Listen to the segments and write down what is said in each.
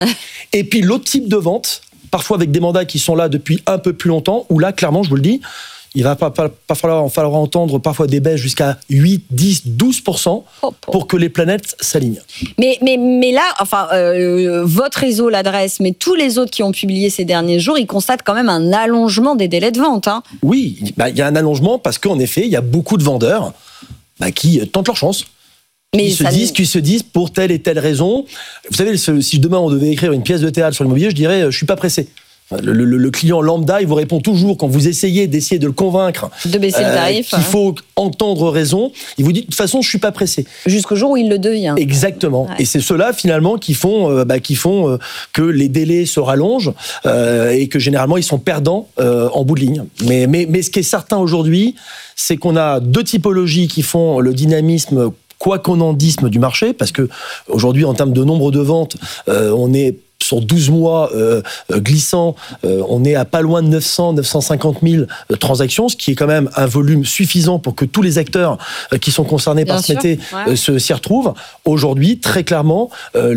Et puis l'autre type de vente, parfois avec des mandats qui sont là depuis un peu plus longtemps, où là, clairement, je vous le dis, il va pas falloir entendre parfois des baisses jusqu'à 8, 10, 12% pour que les planètes s'alignent. Mais là, votre réseau, l'adresse, mais tous les autres qui ont publié ces derniers jours, ils constatent quand même un allongement des délais de vente. Hein. Oui, il y a un allongement parce qu'en effet, il y a beaucoup de vendeurs qui tentent leur chance. Qui se disent pour telle et telle raison. Vous savez, si demain on devait écrire une pièce de théâtre sur l'immobilier, je dirais je suis pas pressé. Le client lambda, il vous répond toujours quand vous essayez d'essayer de le convaincre de baisser le tarif, qu'il faut entendre raison. Il vous dit de toute façon, je suis pas pressé. Jusqu'au jour où il le devient. Exactement. Ouais. Et c'est ceux-là finalement qui font que les délais se rallongent et que généralement ils sont perdants en bout de ligne. Mais ce qui est certain aujourd'hui, c'est qu'on a deux typologies qui font le dynamisme quoi qu'on en dise du marché, parce que aujourd'hui en termes de nombre de ventes, on est sur 12 mois glissants, on est à pas loin de 950 000 transactions, ce qui est quand même un volume suffisant pour que tous les acteurs qui sont concernés par ce métier s'y retrouvent. Aujourd'hui, très clairement,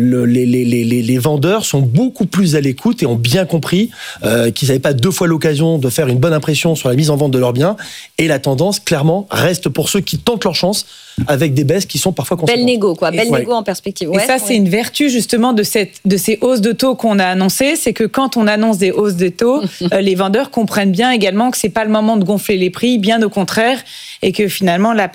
les vendeurs sont beaucoup plus à l'écoute et ont bien compris qu'ils n'avaient pas deux fois l'occasion de faire une bonne impression sur la mise en vente de leurs biens. Et la tendance, clairement, reste pour ceux qui tentent leur chance avec des baisses qui sont parfois conséquentes. Belle négo, quoi. Belle négo en perspective. Et ça, c'est une vertu, justement, de ces hausses de taux qu'on a annoncées. C'est que quand on annonce des hausses de taux, les vendeurs comprennent bien également que c'est pas le moment de gonfler les prix, bien au contraire, et que finalement, la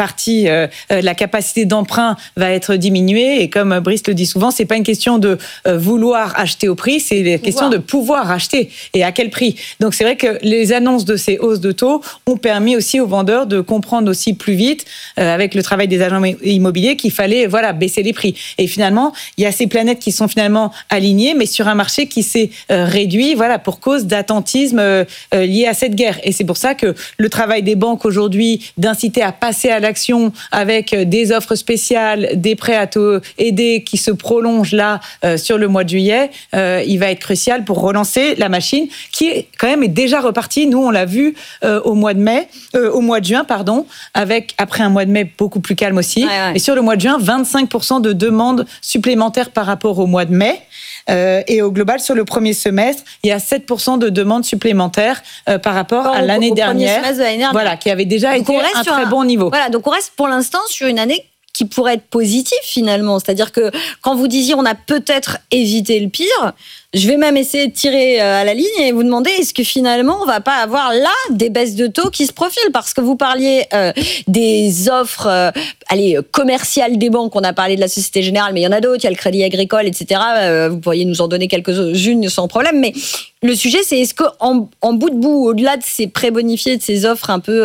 capacité d'emprunt va être diminuée. Et comme Brice le dit souvent, c'est pas une question de vouloir acheter au prix, c'est une question de pouvoir acheter. Et à quel prix? Donc, c'est vrai que les annonces de ces hausses de taux ont permis aussi aux vendeurs de comprendre aussi plus vite, avec le travail des agents immobiliers, qu'il fallait baisser les prix. Et finalement, il y a ces planètes qui sont finalement alignées, mais sur un marché qui s'est réduit pour cause d'attentisme lié à cette guerre. Et c'est pour ça que le travail des banques aujourd'hui, d'inciter à passer à l'action avec des offres spéciales, des prêts à taux aidés qui se prolongent là sur le mois de juillet, il va être crucial pour relancer la machine qui est déjà repartie. Nous, on l'a vu au mois de juin, après un mois de mai beaucoup plus calme aussi. Et sur le mois de juin, 25% de demandes supplémentaires par rapport au mois de mai. Et au global, sur le premier semestre, il y a 7% de demandes supplémentaires par rapport à l'année dernière. Qui avait déjà été un très bon niveau. Voilà, donc on reste pour l'instant sur une année qui pourrait être positive finalement. C'est-à-dire que quand vous disiez on a peut-être évité le pire, je vais même essayer de tirer à la ligne et vous demander est-ce que finalement on va pas avoir là des baisses de taux qui se profilent, parce que vous parliez des offres commerciales des banques, on a parlé de la Société Générale, mais il y en a d'autres, il y a le Crédit Agricole, etc. Vous pourriez nous en donner quelques-unes sans problème, mais le sujet c'est est-ce que en bout de bout, au-delà de ces prêts bonifiés, de ces offres un peu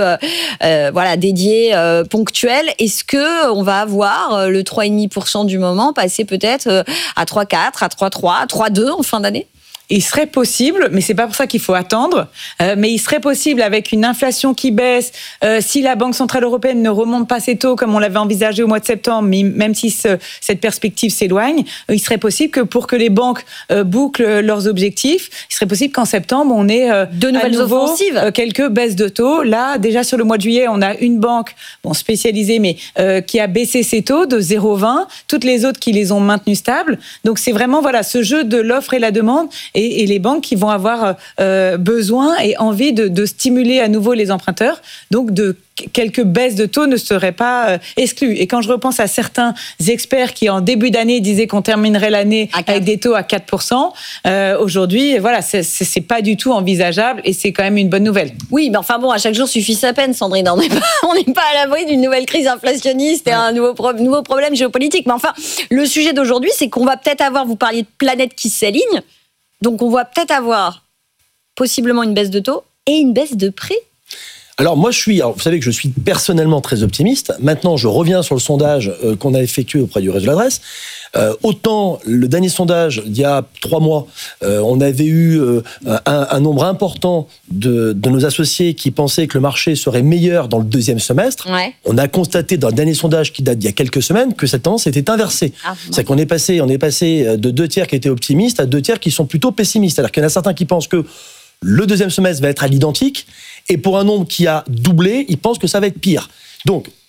dédiées, ponctuelles, est-ce que on va avoir le 3,5% du moment passer peut-être à 3,4, à 3,3, à 3,2 en fin d'année? Il serait possible, mais c'est pas pour ça qu'il faut attendre, mais il serait possible avec une inflation qui baisse, si la Banque Centrale Européenne ne remonte pas ses taux comme on l'avait envisagé au mois de septembre, mais même si cette perspective s'éloigne, il serait possible que pour que les banques bouclent leurs objectifs, il serait possible qu'en septembre, on ait de nouvelles offensives, quelques baisses de taux. Là, déjà sur le mois de juillet, on a une banque spécialisée, mais qui a baissé ses taux de 0,20, toutes les autres qui les ont maintenus stables. Donc c'est vraiment ce jeu de l'offre et la demande. Et les banques qui vont avoir besoin et envie de stimuler à nouveau les emprunteurs. Donc, quelques baisses de taux ne seraient pas exclues. Et quand je repense à certains experts qui, en début d'année, disaient qu'on terminerait l'année avec des taux à 4%, aujourd'hui, c'est pas du tout envisageable et c'est quand même une bonne nouvelle. Oui, mais enfin bon, à chaque jour suffit sa peine, Sandrine. On n'est pas à l'abri d'une nouvelle crise inflationniste et un nouveau problème géopolitique. Mais enfin, le sujet d'aujourd'hui, c'est qu'on va peut-être avoir, vous parliez de planètes qui s'alignent, donc on va peut-être avoir possiblement une baisse de taux et une baisse de prix. Alors moi vous savez que je suis personnellement très optimiste. Maintenant, je reviens sur le sondage qu'on a effectué auprès du réseau de l'adresse. Autant le dernier sondage d'il y a 3 mois, on avait eu un nombre important de nos associés qui pensaient que le marché serait meilleur dans le deuxième semestre. Ouais. On a constaté dans le dernier sondage qui date d'il y a quelques semaines que cette tendance était inversée. C'est qu'on est passé de 2 tiers qui étaient optimistes à 2 tiers qui sont plutôt pessimistes. C'est-à-dire qu'il y en a certains qui pensent que le deuxième semestre va être à l'identique, et pour un nombre qui a doublé, ils pensent que ça va être pire. Donc,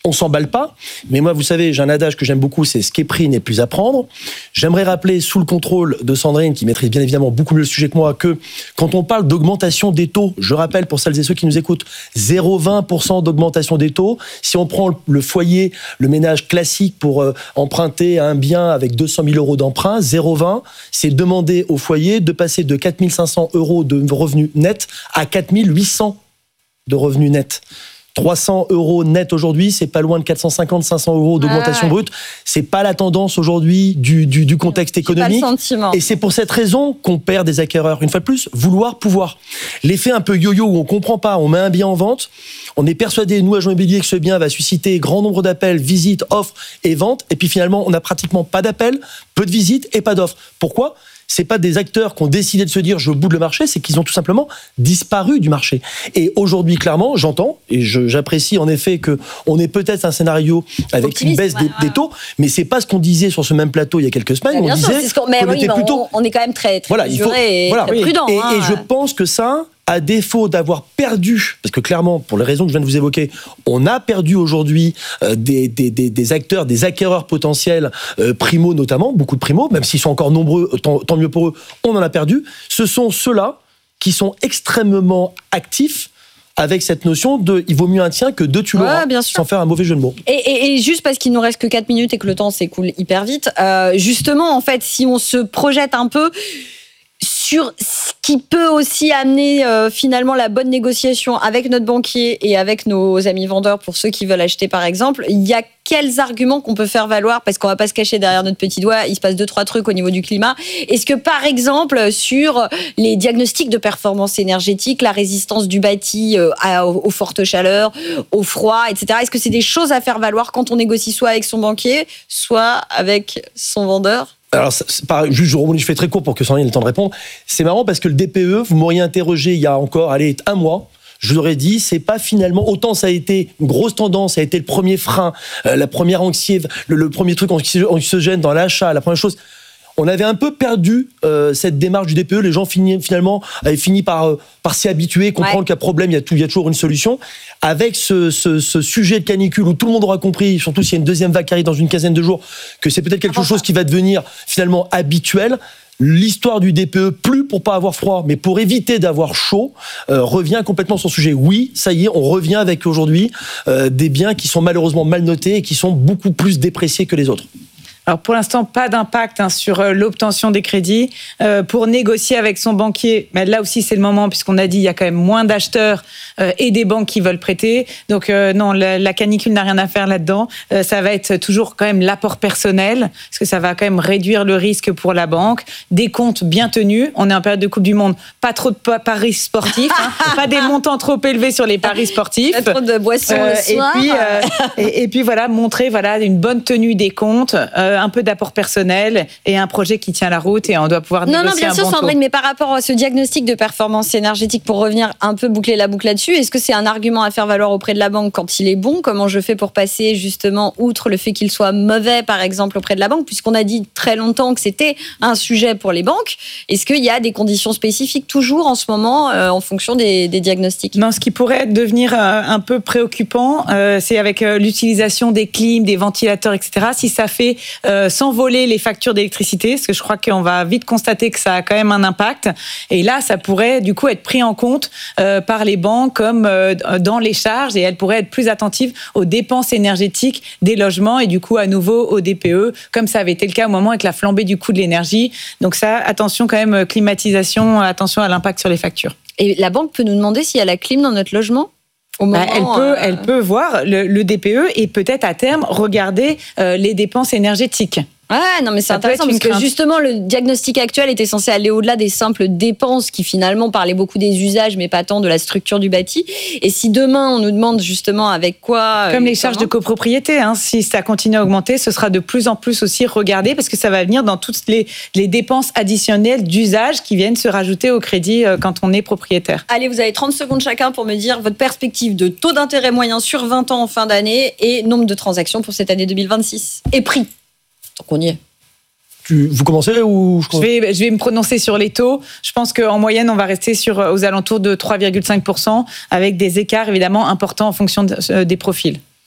on s'emballe pas. Mais moi, vous savez, j'ai un adage que j'aime beaucoup, c'est ce qui est pris n'est plus à prendre. J'aimerais rappeler, sous le contrôle de Sandrine, qui maîtrise bien évidemment beaucoup mieux le sujet que moi, que quand on parle d'augmentation des taux, je rappelle pour celles et ceux qui nous écoutent, 0,20% d'augmentation des taux. Si on prend le foyer, le ménage classique pour emprunter un bien avec 200 000 euros d'emprunt, 0,20, c'est demander au foyer de passer de 4 500 euros de revenus nets à 4 800 de revenus nets. 300 euros net aujourd'hui, c'est pas loin de 450-500 euros d'augmentation brute. C'est pas la tendance aujourd'hui du contexte économique. Pas le sentiment. Et c'est pour cette raison qu'on perd des acquéreurs. Une fois de plus, vouloir, pouvoir. L'effet un peu yo-yo où on comprend pas, on met un bien en vente, on est persuadé, nous, agents immobiliers, que ce bien va susciter grand nombre d'appels, visites, offres et ventes. Et puis finalement, on n'a pratiquement pas d'appels, peu de visites et pas d'offres. Pourquoi ? C'est pas des acteurs qui ont décidé de se dire je boude le marché, c'est qu'ils ont tout simplement disparu du marché. Et aujourd'hui, clairement, j'entends et j'apprécie en effet que on ait peut-être un scénario avec optimiste, une baisse des taux, mais c'est pas ce qu'on disait sur ce même plateau il y a quelques semaines. Bien on sûr, disait c'est ce qu'on était plutôt. On est quand même très mesuré et très prudent. Et je pense que ça, à défaut d'avoir perdu, parce que clairement, pour les raisons que je viens de vous évoquer, on a perdu aujourd'hui des acteurs, des acquéreurs potentiels, primo notamment, beaucoup de primo, même s'ils sont encore nombreux, tant mieux pour eux, on en a perdu. Ce sont ceux-là qui sont extrêmement actifs avec cette notion de il vaut mieux un tien que deux tu l'auras, sans faire un mauvais jeu de mots. Et juste parce qu'il nous reste que 4 minutes et que le temps s'écoule hyper vite, justement, en fait, si on se projette un peu sur ce qui peut aussi amener finalement la bonne négociation avec notre banquier et avec nos amis vendeurs pour ceux qui veulent acheter par exemple, il y a quels arguments qu'on peut faire valoir parce qu'on va pas se cacher derrière notre petit doigt, il se passe 2-3 trucs au niveau du climat. Est-ce que par exemple sur les diagnostics de performance énergétique, la résistance du bâti aux fortes chaleurs, au froid, etc. Est-ce que c'est des choses à faire valoir quand on négocie soit avec son banquier, soit avec son vendeur ? Alors, juste, je fais très court pour que Sandrine ait le temps de répondre. C'est marrant parce que le DPE, vous m'auriez interrogé il y a encore, un mois, je vous aurais dit, c'est pas finalement, autant ça a été une grosse tendance, ça a été le premier frein, la première anxiété, le premier truc anxiogène dans l'achat, la première chose. On avait un peu perdu cette démarche du DPE. Les gens finalement avaient fini par s'y habituer, comprendre qu'il y a problème, il y a toujours une solution. Avec ce sujet de canicule où tout le monde aura compris, surtout s'il y a une deuxième vague qui arrive dans une quinzaine de jours, que c'est peut-être quelque chose qui va devenir finalement habituel. L'histoire du DPE, plus pour pas avoir froid, mais pour éviter d'avoir chaud, revient complètement sur le sujet. Oui, ça y est, on revient avec aujourd'hui des biens qui sont malheureusement mal notés et qui sont beaucoup plus dépréciés que les autres. Alors pour l'instant, pas d'impact sur l'obtention des crédits. Pour négocier avec son banquier, mais là aussi c'est le moment puisqu'on a dit il y a quand même moins d'acheteurs et des banques qui veulent prêter. Donc non, la canicule n'a rien à faire là-dedans. Ça va être toujours quand même l'apport personnel parce que ça va quand même réduire le risque pour la banque. Des comptes bien tenus. On est en période de Coupe du Monde. Pas trop de paris sportifs. Pas des montants trop élevés sur les paris sportifs. Pas trop de boissons le soir. Et puis voilà, montrer une bonne tenue des comptes. Un peu d'apport personnel et un projet qui tient la route et on doit pouvoir négocier un bon taux. Non, bien sûr, Sandrine, mais par rapport à ce diagnostic de performance énergétique, pour revenir un peu boucler la boucle là-dessus, est-ce que c'est un argument à faire valoir auprès de la banque quand il est bon ? Comment je fais pour passer justement outre le fait qu'il soit mauvais, par exemple, auprès de la banque, puisqu'on a dit très longtemps que c'était un sujet pour les banques. Est-ce qu'il y a des conditions spécifiques toujours en ce moment en fonction des diagnostics ? Non, ce qui pourrait devenir un peu préoccupant, c'est avec l'utilisation des clims, des ventilateurs, etc. Si ça fait s'envoler les factures d'électricité, parce que je crois qu'on va vite constater que ça a quand même un impact. Et là, ça pourrait du coup être pris en compte par les banques comme dans les charges et elles pourraient être plus attentives aux dépenses énergétiques des logements et du coup à nouveau au DPE, comme ça avait été le cas au moment avec la flambée du coût de l'énergie. Donc ça, attention quand même, climatisation, attention à l'impact sur les factures. Et la banque peut nous demander s'il y a la clim dans notre logement ? Elle peut voir le DPE et peut-être à terme regarder les dépenses énergétiques. Ouais, non, mais c'est intéressant parce que justement, le diagnostic actuel était censé aller au-delà des simples dépenses qui finalement parlaient beaucoup des usages, mais pas tant de la structure du bâti. Et si demain, on nous demande justement avec quoi... Comme les charges de copropriété, si ça continue à augmenter, ce sera de plus en plus aussi regardé parce que ça va venir dans toutes les dépenses additionnelles d'usage qui viennent se rajouter au crédit quand on est propriétaire. Allez, vous avez 30 secondes chacun pour me dire votre perspective de taux d'intérêt moyen sur 20 ans en fin d'année et nombre de transactions pour cette année 2026. Et prix. Donc on y est. Vous commencez ou je vais me prononcer sur les taux. Je pense qu'en moyenne, on va rester aux alentours de 3,5% avec des écarts évidemment importants en fonction des profils.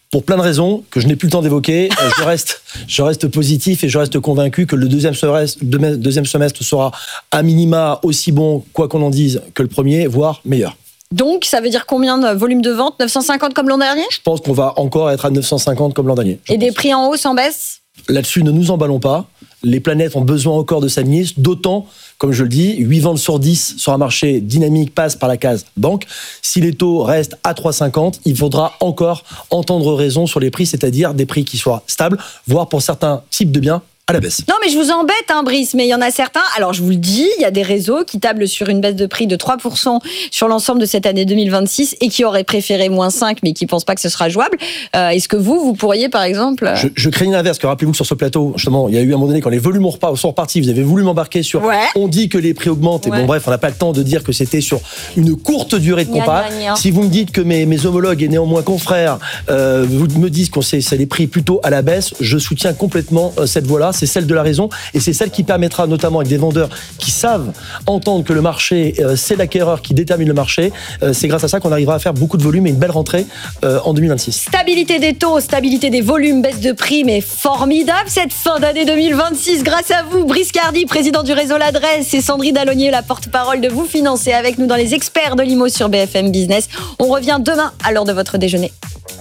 pour plein de raisons que je n'ai plus le temps d'évoquer. Je reste positif et je reste convaincu que le deuxième semestre sera à minima aussi bon, quoi qu'on en dise, que le premier, voire meilleur. Donc, ça veut dire combien de volume de vente? 950 comme l'an dernier? Je pense qu'on va encore être à 950 comme l'an dernier. Et des prix en hausse, en baisse? Là-dessus, ne nous emballons pas. Les planètes ont besoin encore de s'aligner, d'autant, comme je le dis, 8 ventes sur 10 sur un marché dynamique passent par la case banque. Si les taux restent à 3,50, il faudra encore entendre raison sur les prix, c'est-à-dire des prix qui soient stables, voire pour certains types de biens, à la baisse. Non, mais je vous embête, Brice, mais il y en a certains. Alors, je vous le dis, il y a des réseaux qui tablent sur une baisse de prix de 3% sur l'ensemble de cette année 2026 et qui auraient préféré moins 5, mais qui ne pensent pas que ce sera jouable. Est-ce que vous pourriez, par exemple... Je craignais l'inverse, que rappelez-vous que sur ce plateau, justement, il y a eu un moment donné, quand les volumes sont repartis, vous avez voulu m'embarquer sur... Ouais. On dit que les prix augmentent, et bon, bref, on n'a pas le temps de dire que c'était sur une courte durée de compas. Si vous me dites que mes homologues et néanmoins confrères vous me disent que c'est les prix plutôt à la baisse, je soutiens complètement cette voie-là. C'est celle de la raison et c'est celle qui permettra, notamment avec des vendeurs qui savent entendre que le marché, c'est l'acquéreur qui détermine le marché. C'est grâce à ça qu'on arrivera à faire beaucoup de volume et une belle rentrée en 2026. Stabilité des taux, stabilité des volumes, baisse de prix, mais formidable cette fin d'année 2026. Grâce à vous, Brice Cardy, président du réseau L'Adresse, et Sandrine Alonier, la porte-parole de Vous Financer, avec nous dans les experts de l'IMO sur BFM Business. On revient demain à l'heure de votre déjeuner.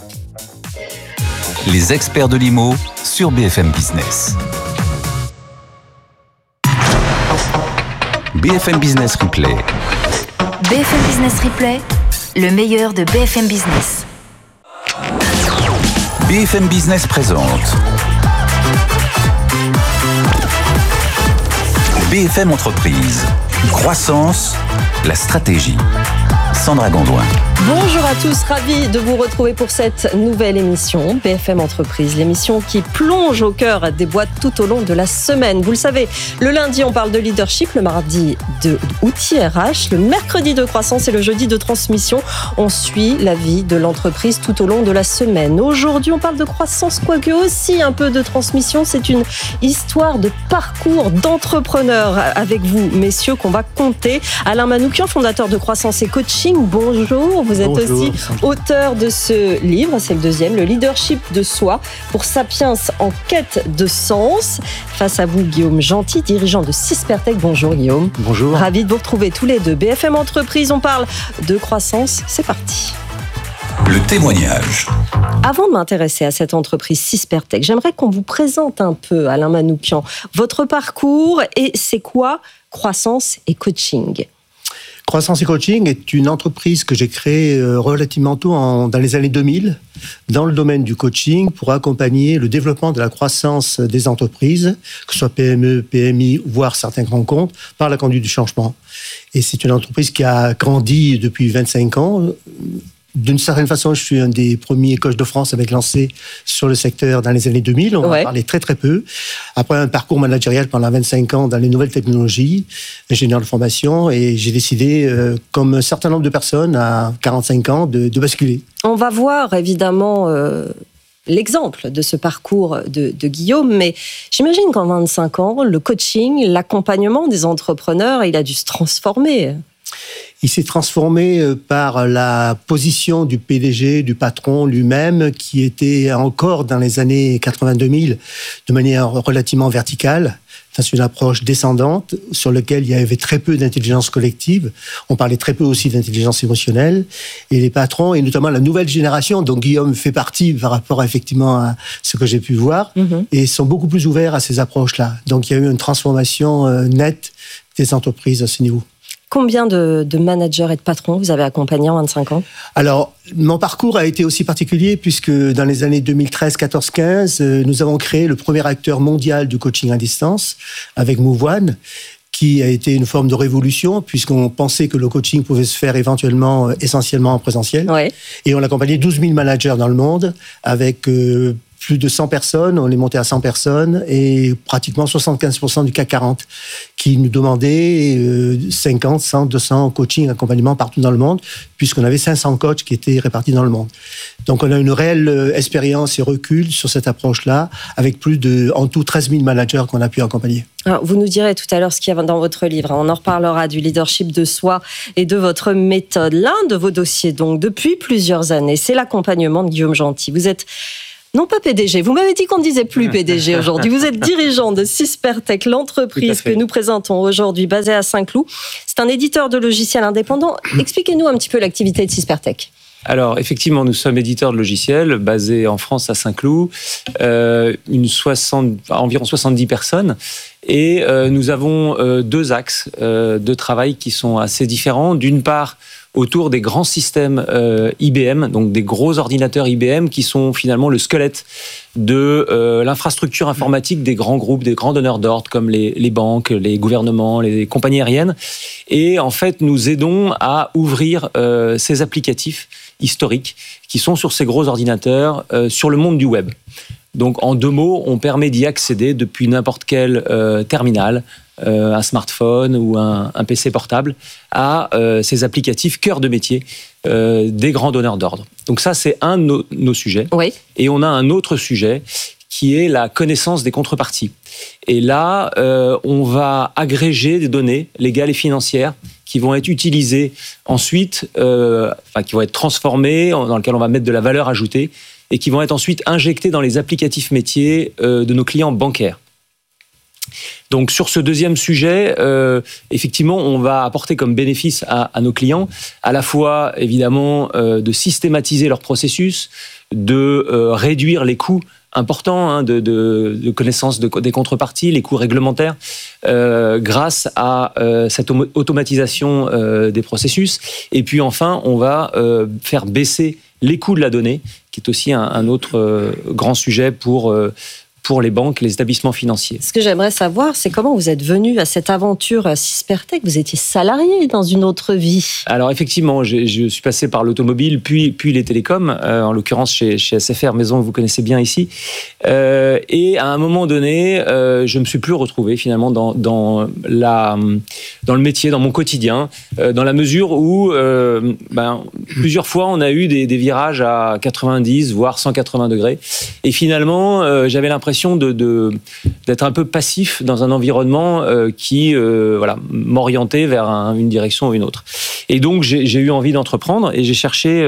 Les experts de l'IMO sur BFM Business. BFM Business Replay. BFM Business Replay, le meilleur de BFM Business. BFM Business présente BFM Entreprise. Croissance, la stratégie. Sandra Gondouin. Bonjour à tous, ravi de vous retrouver pour cette nouvelle émission BFM Entreprise, l'émission qui plonge au cœur des boîtes tout au long de la semaine. Vous le savez, le lundi on parle de leadership, le mardi de outils RH, le mercredi de croissance et le jeudi de transmission. On suit la vie de l'entreprise tout au long de la semaine. Aujourd'hui on parle de croissance, quoique aussi un peu de transmission. C'est une histoire de parcours d'entrepreneur avec vous, messieurs, qu'on va compter. Alain Manoukian, fondateur de Croissance et Coaching. Bonjour, vous êtes aussi auteur de ce livre, c'est le deuxième, le leadership de soi pour Sapiens en quête de sens. Face à vous, Guillaume Gentil, dirigeant de Sispertech. Bonjour Guillaume. Bonjour. Ravi de vous retrouver tous les deux. BFM Entreprise, on parle de croissance, c'est parti. Le témoignage. Avant de m'intéresser à cette entreprise Sispertech, j'aimerais qu'on vous présente un peu, Alain Manoukian, votre parcours et c'est quoi Croissance et Coaching. Croissance et Coaching est une entreprise que j'ai créée relativement tôt dans les années 2000 dans le domaine du coaching pour accompagner le développement de la croissance des entreprises, que ce soit PME, PMI, voire certains grands comptes, par la conduite du changement. Et c'est une entreprise qui a grandi depuis 25 ans. D'une certaine façon, je suis un des premiers coachs de France à être lancé sur le secteur dans les années 2000. On en parlait très très peu. Après un parcours managérial pendant 25 ans dans les nouvelles technologies, ingénieur de formation, et j'ai décidé, comme un certain nombre de personnes à 45 ans, de basculer. On va voir évidemment l'exemple de ce parcours de Guillaume, mais j'imagine qu'en 25 ans, le coaching, l'accompagnement des entrepreneurs, il a dû se transformer. Il s'est transformé par la position du PDG, du patron lui-même, qui était encore dans les années 80-2000 de manière relativement verticale. C'est une approche descendante sur laquelle il y avait très peu d'intelligence collective. On parlait très peu aussi d'intelligence émotionnelle. Et les patrons, et notamment la nouvelle génération, dont Guillaume fait partie par rapport effectivement à ce que j'ai pu voir, et sont beaucoup plus ouverts à ces approches-là. Donc il y a eu une transformation nette des entreprises à ce niveau. Combien de managers et de patrons vous avez accompagnés en 25 ans ? Alors, mon parcours a été aussi particulier puisque dans les années 2013, 14, 15, nous avons créé le premier acteur mondial du coaching à distance avec Move One, qui a été une forme de révolution puisqu'on pensait que le coaching pouvait se faire éventuellement essentiellement en présentiel. Ouais. Et on a accompagné 12 000 managers dans le monde avec plus de 100 personnes, on est monté à 100 personnes et pratiquement 75% du CAC 40 qui nous demandaient 50, 100, 200 coaching, accompagnement partout dans le monde, puisqu'on avait 500 coachs qui étaient répartis dans le monde. Donc on a une réelle expérience et recul sur cette approche-là, avec plus de, en tout, 13 000 managers qu'on a pu accompagner. Alors, vous nous direz tout à l'heure ce qu'il y a dans votre livre. On en reparlera du leadership de soi et de votre méthode. L'un de vos dossiers, donc, depuis plusieurs années, c'est l'accompagnement de Guillaume Gentil. Vous êtes non pas PDG, vous m'avez dit qu'on ne disait plus PDG aujourd'hui. Vous êtes dirigeant de Syspertech, l'entreprise que nous présentons aujourd'hui, basée à Saint-Cloud. C'est un éditeur de logiciels indépendant. Expliquez-nous un petit peu l'activité de Syspertech. Alors, effectivement, nous sommes éditeurs de logiciels basés en France à Saint-Cloud, environ 70 personnes. Et nous avons deux axes de travail qui sont assez différents. D'une part, autour des grands systèmes IBM, donc des gros ordinateurs IBM qui sont finalement le squelette de l'infrastructure informatique des grands groupes, des grands donneurs d'ordre comme les banques, les gouvernements, les compagnies aériennes. Et en fait, nous aidons à ouvrir ces applicatifs historiques qui sont sur ces gros ordinateurs sur le monde du web. Donc, en deux mots, on permet d'y accéder depuis n'importe quel terminal, un smartphone ou un PC portable, à ces applicatifs cœur de métier des grands donneurs d'ordre. Donc ça, c'est un de nos sujets. Oui. Et on a un autre sujet qui est la connaissance des contreparties. Et là, on va agréger des données légales et financières qui vont être utilisées ensuite, qui vont être transformées, dans lesquelles on va mettre de la valeur ajoutée, et qui vont être ensuite injectés dans les applicatifs métiers de nos clients bancaires. Donc sur ce deuxième sujet, effectivement, on va apporter comme bénéfice à nos clients à la fois, évidemment, de systématiser leur processus, de réduire les coûts importants de connaissance des contreparties, les coûts réglementaires, grâce à cette automatisation des processus. Et puis enfin, on va faire baisser les coûts de la donnée, qui est aussi un autre grand sujet pour les banques, les établissements financiers. Ce que j'aimerais savoir, c'est comment vous êtes venu à cette aventure Syspertech. Vous étiez salarié dans une autre vie. Alors effectivement, je suis passé par l'automobile, puis les télécoms, en l'occurrence chez SFR, maison que vous connaissez bien ici. Et à un moment donné, je me suis plus retrouvé finalement dans le métier, dans mon quotidien, dans la mesure où plusieurs fois on a eu des virages à 90 voire 180 degrés. Et finalement, j'avais l'impression d'être un peu passif dans un environnement qui m'orientait vers une direction ou une autre. Et donc j'ai eu envie d'entreprendre et j'ai cherché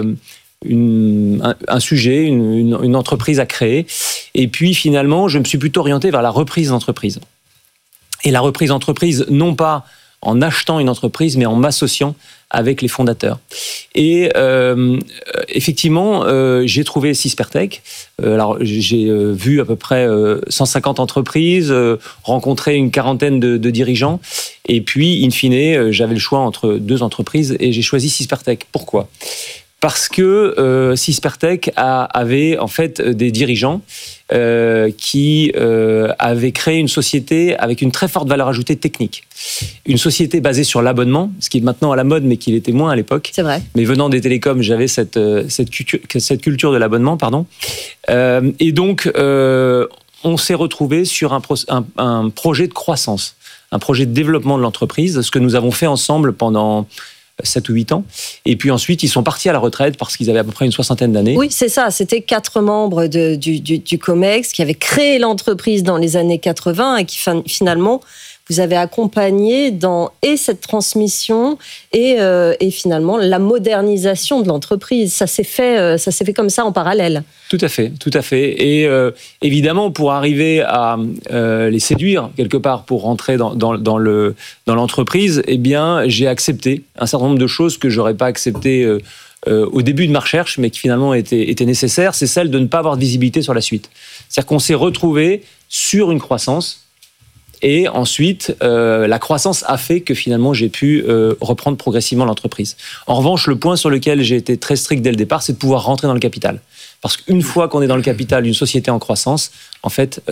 un sujet, une entreprise à créer. Et puis finalement, je me suis plutôt orienté vers la reprise d'entreprise. Et la reprise d'entreprise, non pas en achetant une entreprise, mais en m'associant avec les fondateurs. Et effectivement, j'ai trouvé Syspertech. Alors, j'ai vu à peu près 150 entreprises, rencontré une quarantaine de dirigeants. Et puis, in fine, j'avais le choix entre deux entreprises et j'ai choisi Syspertech. Pourquoi ? Parce que Syspertech avait en fait des dirigeants qui avaient créé une société avec une très forte valeur ajoutée technique. Une société basée sur l'abonnement, ce qui est maintenant à la mode, mais qui l'était moins à l'époque. C'est vrai. Mais venant des télécoms, j'avais cette culture de l'abonnement, pardon. Et donc, on s'est retrouvé sur un projet de croissance, un projet de développement de l'entreprise, ce que nous avons fait ensemble pendant 7 ou 8 ans. Et puis ensuite, ils sont partis à la retraite parce qu'ils avaient à peu près une soixantaine d'années. Oui, c'est ça. C'était 4 membres du COMEX qui avaient créé l'entreprise dans les années 80 et qui finalement vous avez accompagné dans cette transmission et finalement la modernisation de l'entreprise. Ça s'est fait comme ça en parallèle. Tout à fait. Et évidemment, pour arriver à les séduire quelque part pour rentrer dans l'entreprise, eh bien, j'ai accepté un certain nombre de choses que j'aurais pas acceptées au début de ma recherche, mais qui finalement étaient nécessaires. C'est celle de ne pas avoir de visibilité sur la suite. C'est-à-dire qu'on s'est retrouvé sur une croissance. Et ensuite, la croissance a fait que finalement, j'ai pu reprendre progressivement l'entreprise. En revanche, le point sur lequel j'ai été très strict dès le départ, c'est de pouvoir rentrer dans le capital. Parce qu'une fois qu'on est dans le capital d'une société en croissance, en fait,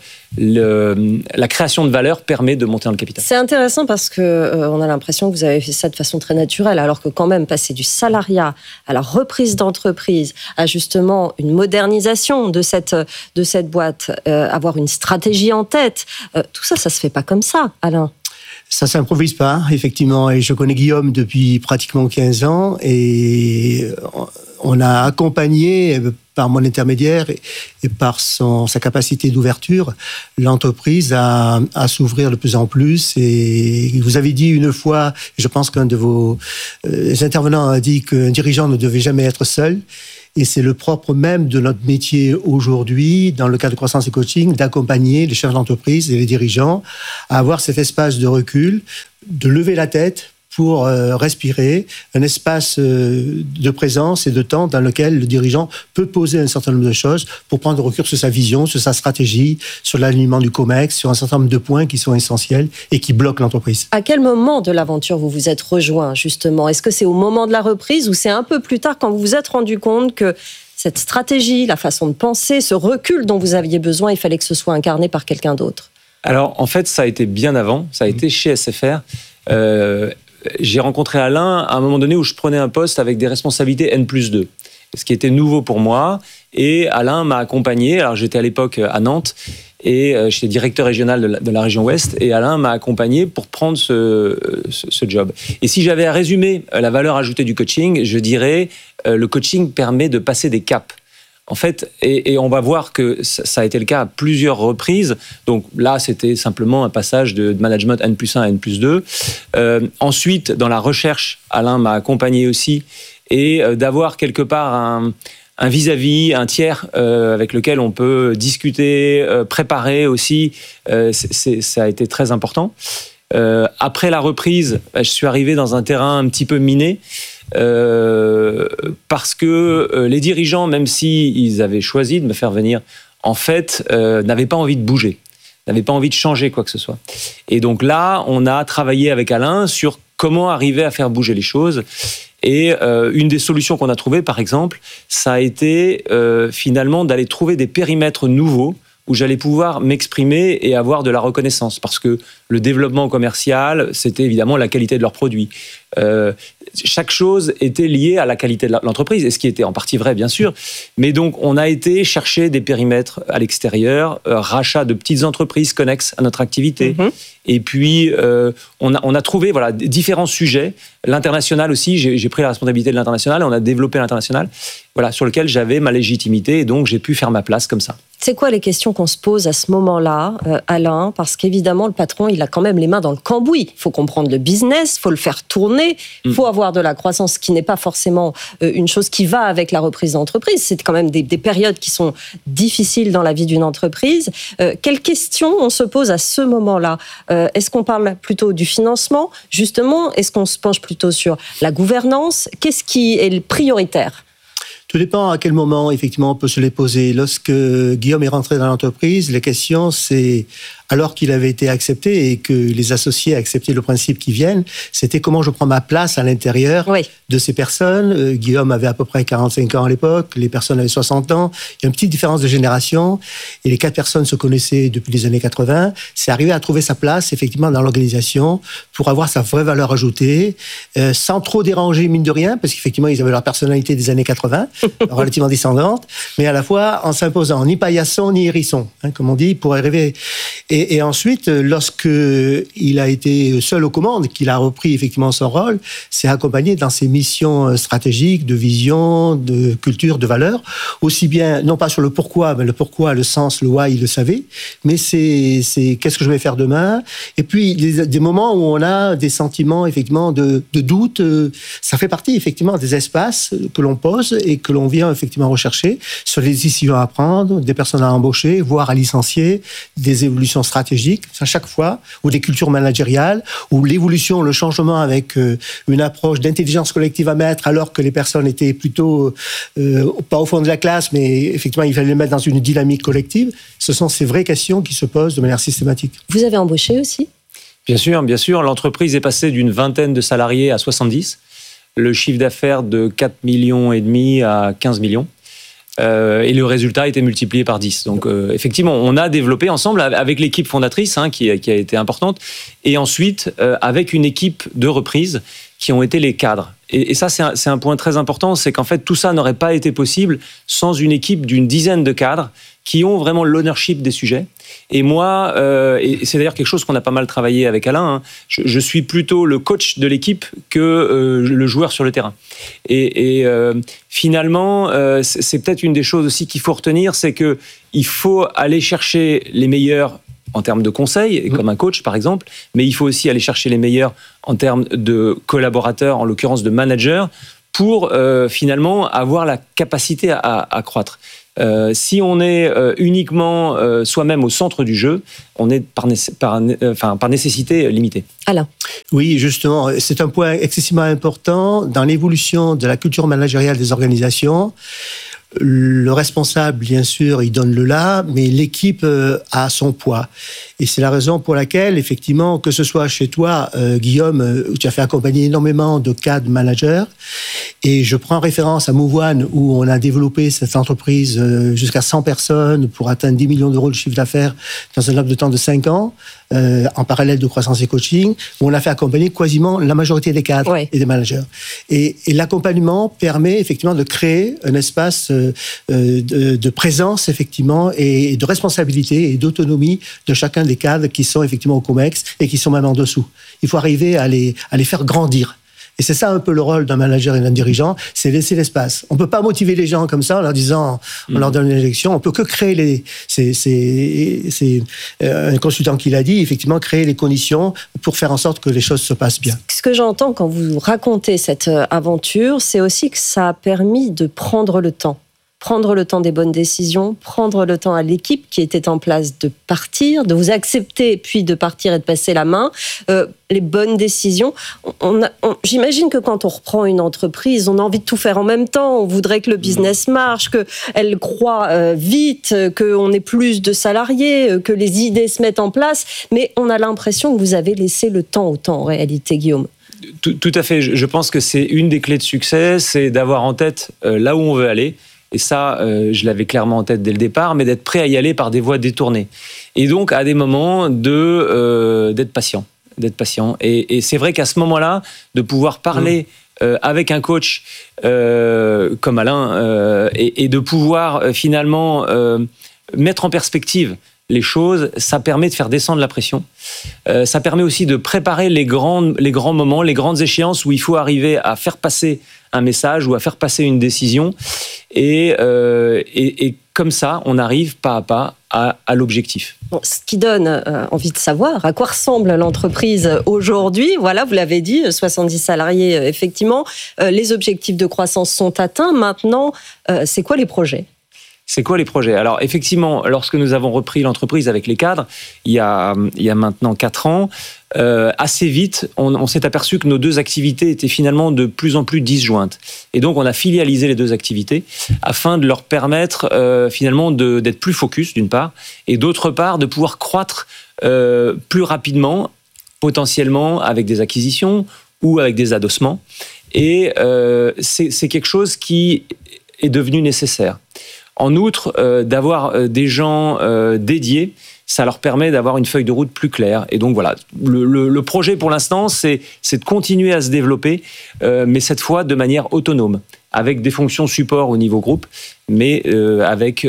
la création de valeur permet de monter dans le capital. C'est intéressant parce que on a l'impression que vous avez fait ça de façon très naturelle, alors que quand même passer du salariat à la reprise d'entreprise, à justement une modernisation de cette boîte, avoir une stratégie en tête, tout ça se fait pas comme ça, Alain. Ça s'improvise pas, effectivement. Et je connais Guillaume depuis pratiquement 15 ans et on a accompagné par mon intermédiaire et par sa capacité d'ouverture l'entreprise à s'ouvrir de plus en plus. Et vous avez dit une fois, je pense qu'un de vos intervenants a dit qu'un dirigeant ne devait jamais être seul. Et c'est le propre même de notre métier aujourd'hui, dans le cadre de croissance et coaching, d'accompagner les chefs d'entreprise et les dirigeants à avoir cet espace de recul, de lever la tête pour respirer, un espace de présence et de temps dans lequel le dirigeant peut poser un certain nombre de choses pour prendre recul sur sa vision, sur sa stratégie, sur l'alignement du COMEX, sur un certain nombre de points qui sont essentiels et qui bloquent l'entreprise. À quel moment de l'aventure vous vous êtes rejoint, justement ? Est-ce que c'est au moment de la reprise ou c'est un peu plus tard quand vous vous êtes rendu compte que cette stratégie, la façon de penser, ce recul dont vous aviez besoin, il fallait que ce soit incarné par quelqu'un d'autre ? Alors, en fait, ça a été bien avant. Ça a été chez SFR. J'ai rencontré Alain à un moment donné où je prenais un poste avec des responsabilités N+2, ce qui était nouveau pour moi. Et Alain m'a accompagné. Alors, j'étais à l'époque à Nantes et j'étais directeur régional de la région Ouest. Et Alain m'a accompagné pour prendre ce job. Et si j'avais à résumer la valeur ajoutée du coaching, je dirais le coaching permet de passer des caps. En fait, et on va voir que ça a été le cas à plusieurs reprises. Donc là, c'était simplement un passage de management N+1 à N+2. Ensuite, dans la recherche, Alain m'a accompagné aussi. Et d'avoir quelque part un vis-à-vis, un tiers avec lequel on peut discuter, préparer aussi, ça a été très important. Après la reprise, je suis arrivé dans un terrain un petit peu miné. Parce que les dirigeants, même s'ils avaient choisi de me faire venir, en fait, n'avaient pas envie de bouger, n'avaient pas envie de changer quoi que ce soit. Et donc là, on a travaillé avec Alain sur comment arriver à faire bouger les choses. Et une des solutions qu'on a trouvées, par exemple, ça a été finalement d'aller trouver des périmètres nouveaux où j'allais pouvoir m'exprimer et avoir de la reconnaissance. Parce que le développement commercial, c'était évidemment la qualité de leurs produits. Chaque chose était liée à la qualité de l'entreprise, et ce qui était en partie vrai, bien sûr. Mais donc, on a été chercher des périmètres à l'extérieur, rachat de petites entreprises connexes à notre activité. Et puis, on a trouvé différents sujets. L'international aussi, j'ai pris la responsabilité de l'international, et on a développé l'international, sur lequel j'avais ma légitimité, et donc j'ai pu faire ma place comme ça. C'est quoi les questions qu'on se pose à ce moment-là, Alain ? Parce qu'évidemment, le patron, il a quand même les mains dans le cambouis. Il faut comprendre le business, il faut le faire tourner, il faut avoir de la croissance, qui n'est pas forcément une chose qui va avec la reprise d'entreprise. C'est quand même des périodes qui sont difficiles dans la vie d'une entreprise. Quelles questions on se pose à ce moment-là ? Est-ce qu'on parle plutôt du financement, justement ? Est-ce qu'on se penche plutôt sur la gouvernance ? Qu'est-ce qui est prioritaire ? Tout dépend à quel moment, effectivement, on peut se les poser. Lorsque Guillaume est rentré dans l'entreprise, les questions, c'est, alors qu'il avait été accepté et que les associés acceptaient le principe qu'ils viennent, c'était comment je prends ma place à l'intérieur de ces personnes. Guillaume avait à peu près 45 ans à l'époque, les personnes avaient 60 ans. Il y a une petite différence de génération et les 4 personnes se connaissaient depuis les années 80. C'est arrivé à trouver sa place, effectivement, dans l'organisation pour avoir sa vraie valeur ajoutée, sans trop déranger, mine de rien, parce qu'effectivement, ils avaient leur personnalité des années 80, relativement descendante, mais à la fois en s'imposant ni paillasson ni hérisson, comme on dit, pour arriver. Et ensuite, lorsque il a été seul aux commandes, qu'il a repris effectivement son rôle, c'est accompagné dans ses missions stratégiques, de vision, de culture, de valeur, aussi bien, non pas sur le pourquoi, mais le pourquoi, le sens, le why, il le savait, mais c'est qu'est-ce que je vais faire demain. Et puis, des moments où on a des sentiments, effectivement, de doute, ça fait partie, effectivement, des espaces que l'on pose et que l'on vient, effectivement, rechercher sur les décisions à prendre, des personnes à embaucher, voire à licencier, des évolutions stratégiques, à chaque fois, ou des cultures managériales, ou l'évolution, le changement avec une approche d'intelligence collective à mettre, alors que les personnes étaient plutôt, pas au fond de la classe, mais effectivement, il fallait les mettre dans une dynamique collective. Ce sont ces vraies questions qui se posent de manière systématique. Vous avez embauché aussi ? Bien sûr, bien sûr. L'entreprise est passée d'une vingtaine de salariés à 70. Le chiffre d'affaires de 4,5 millions à 15 millions. Et le résultat a été multiplié par 10. Donc, effectivement, on a développé ensemble avec l'équipe fondatrice, qui a été importante, et ensuite avec une équipe de reprise qui ont été les cadres. Et ça, c'est un point très important, c'est qu'en fait, tout ça n'aurait pas été possible sans une équipe d'une dizaine de cadres qui ont vraiment l'ownership des sujets. Et moi, et c'est d'ailleurs quelque chose qu'on a pas mal travaillé avec Alain, je suis plutôt le coach de l'équipe que le joueur sur le terrain. Et finalement, c'est peut-être une des choses aussi qu'il faut retenir, c'est qu'il faut aller chercher les meilleurs en termes de conseils, comme un coach par exemple, mais il faut aussi aller chercher les meilleurs en termes de collaborateurs, en l'occurrence de managers, pour finalement avoir la capacité à croître. Si on est uniquement soi-même au centre du jeu, on est par nécessité limité. Alain. Oui, justement, c'est un point excessivement important dans l'évolution de la culture managériale des organisations. Le responsable, bien sûr, il donne le là, mais l'équipe a son poids. Et c'est la raison pour laquelle, effectivement, que ce soit chez toi, Guillaume, où tu as fait accompagner énormément de cadres managers, et je prends référence à Mouvoine, où on a développé cette entreprise jusqu'à 100 personnes pour atteindre 10 millions d'euros de chiffre d'affaires dans un laps de temps de 5 ans, en parallèle de croissance et coaching, où on a fait accompagner quasiment la majorité des cadres et des managers. Et l'accompagnement permet effectivement de créer un espace de présence, effectivement, et de responsabilité et d'autonomie de chacun des cadres qui sont effectivement au COMEX et qui sont même en dessous. Il faut arriver à les faire grandir. Et c'est ça un peu le rôle d'un manager et d'un dirigeant, c'est laisser l'espace. On ne peut pas motiver les gens comme ça en leur disant, on leur donne une injection. On peut que créer c'est un consultant qui l'a dit, effectivement, créer les conditions pour faire en sorte que les choses se passent bien. Ce que j'entends quand vous racontez cette aventure, c'est aussi que ça a permis de prendre le temps. Prendre le temps des bonnes décisions, prendre le temps à l'équipe qui était en place de partir, de vous accepter, puis de partir et de passer la main. Les bonnes décisions. J'imagine que quand on reprend une entreprise, on a envie de tout faire en même temps. On voudrait que le business marche, qu'elle croît vite, qu'on ait plus de salariés, que les idées se mettent en place. Mais on a l'impression que vous avez laissé le temps au temps, en réalité, Guillaume. Tout à fait. Je pense que c'est une des clés de succès, c'est d'avoir en tête là où on veut aller. Et ça, je l'avais clairement en tête dès le départ, mais d'être prêt à y aller par des voies détournées. Et donc, à des moments, d'être patient. Et c'est vrai qu'à ce moment-là, de pouvoir parler avec un coach comme Alain et de pouvoir finalement mettre en perspective les choses, ça permet de faire descendre la pression. Ça permet aussi de préparer les grands moments, les grandes échéances où il faut arriver à faire passer un message ou à faire passer une décision. Et comme ça, on arrive pas à pas à l'objectif. Bon, ce qui donne envie de savoir à quoi ressemble l'entreprise aujourd'hui. Voilà, vous l'avez dit, 70 salariés, effectivement. Les objectifs de croissance sont atteints. Maintenant, c'est quoi les projets ? C'est quoi les projets ? Alors effectivement, lorsque nous avons repris l'entreprise avec les cadres, il y a maintenant 4 ans, assez vite, on s'est aperçu que nos 2 activités étaient finalement de plus en plus disjointes. Et donc on a filialisé les 2 activités afin de leur permettre finalement d'être plus focus d'une part, et d'autre part de pouvoir croître plus rapidement, potentiellement avec des acquisitions ou avec des adossements. Et c'est quelque chose qui est devenu nécessaire. En outre, d'avoir des gens dédiés, ça leur permet d'avoir une feuille de route plus claire. Et donc voilà, le projet pour l'instant, c'est de continuer à se développer, mais cette fois de manière autonome, avec des fonctions support au niveau groupe, mais avec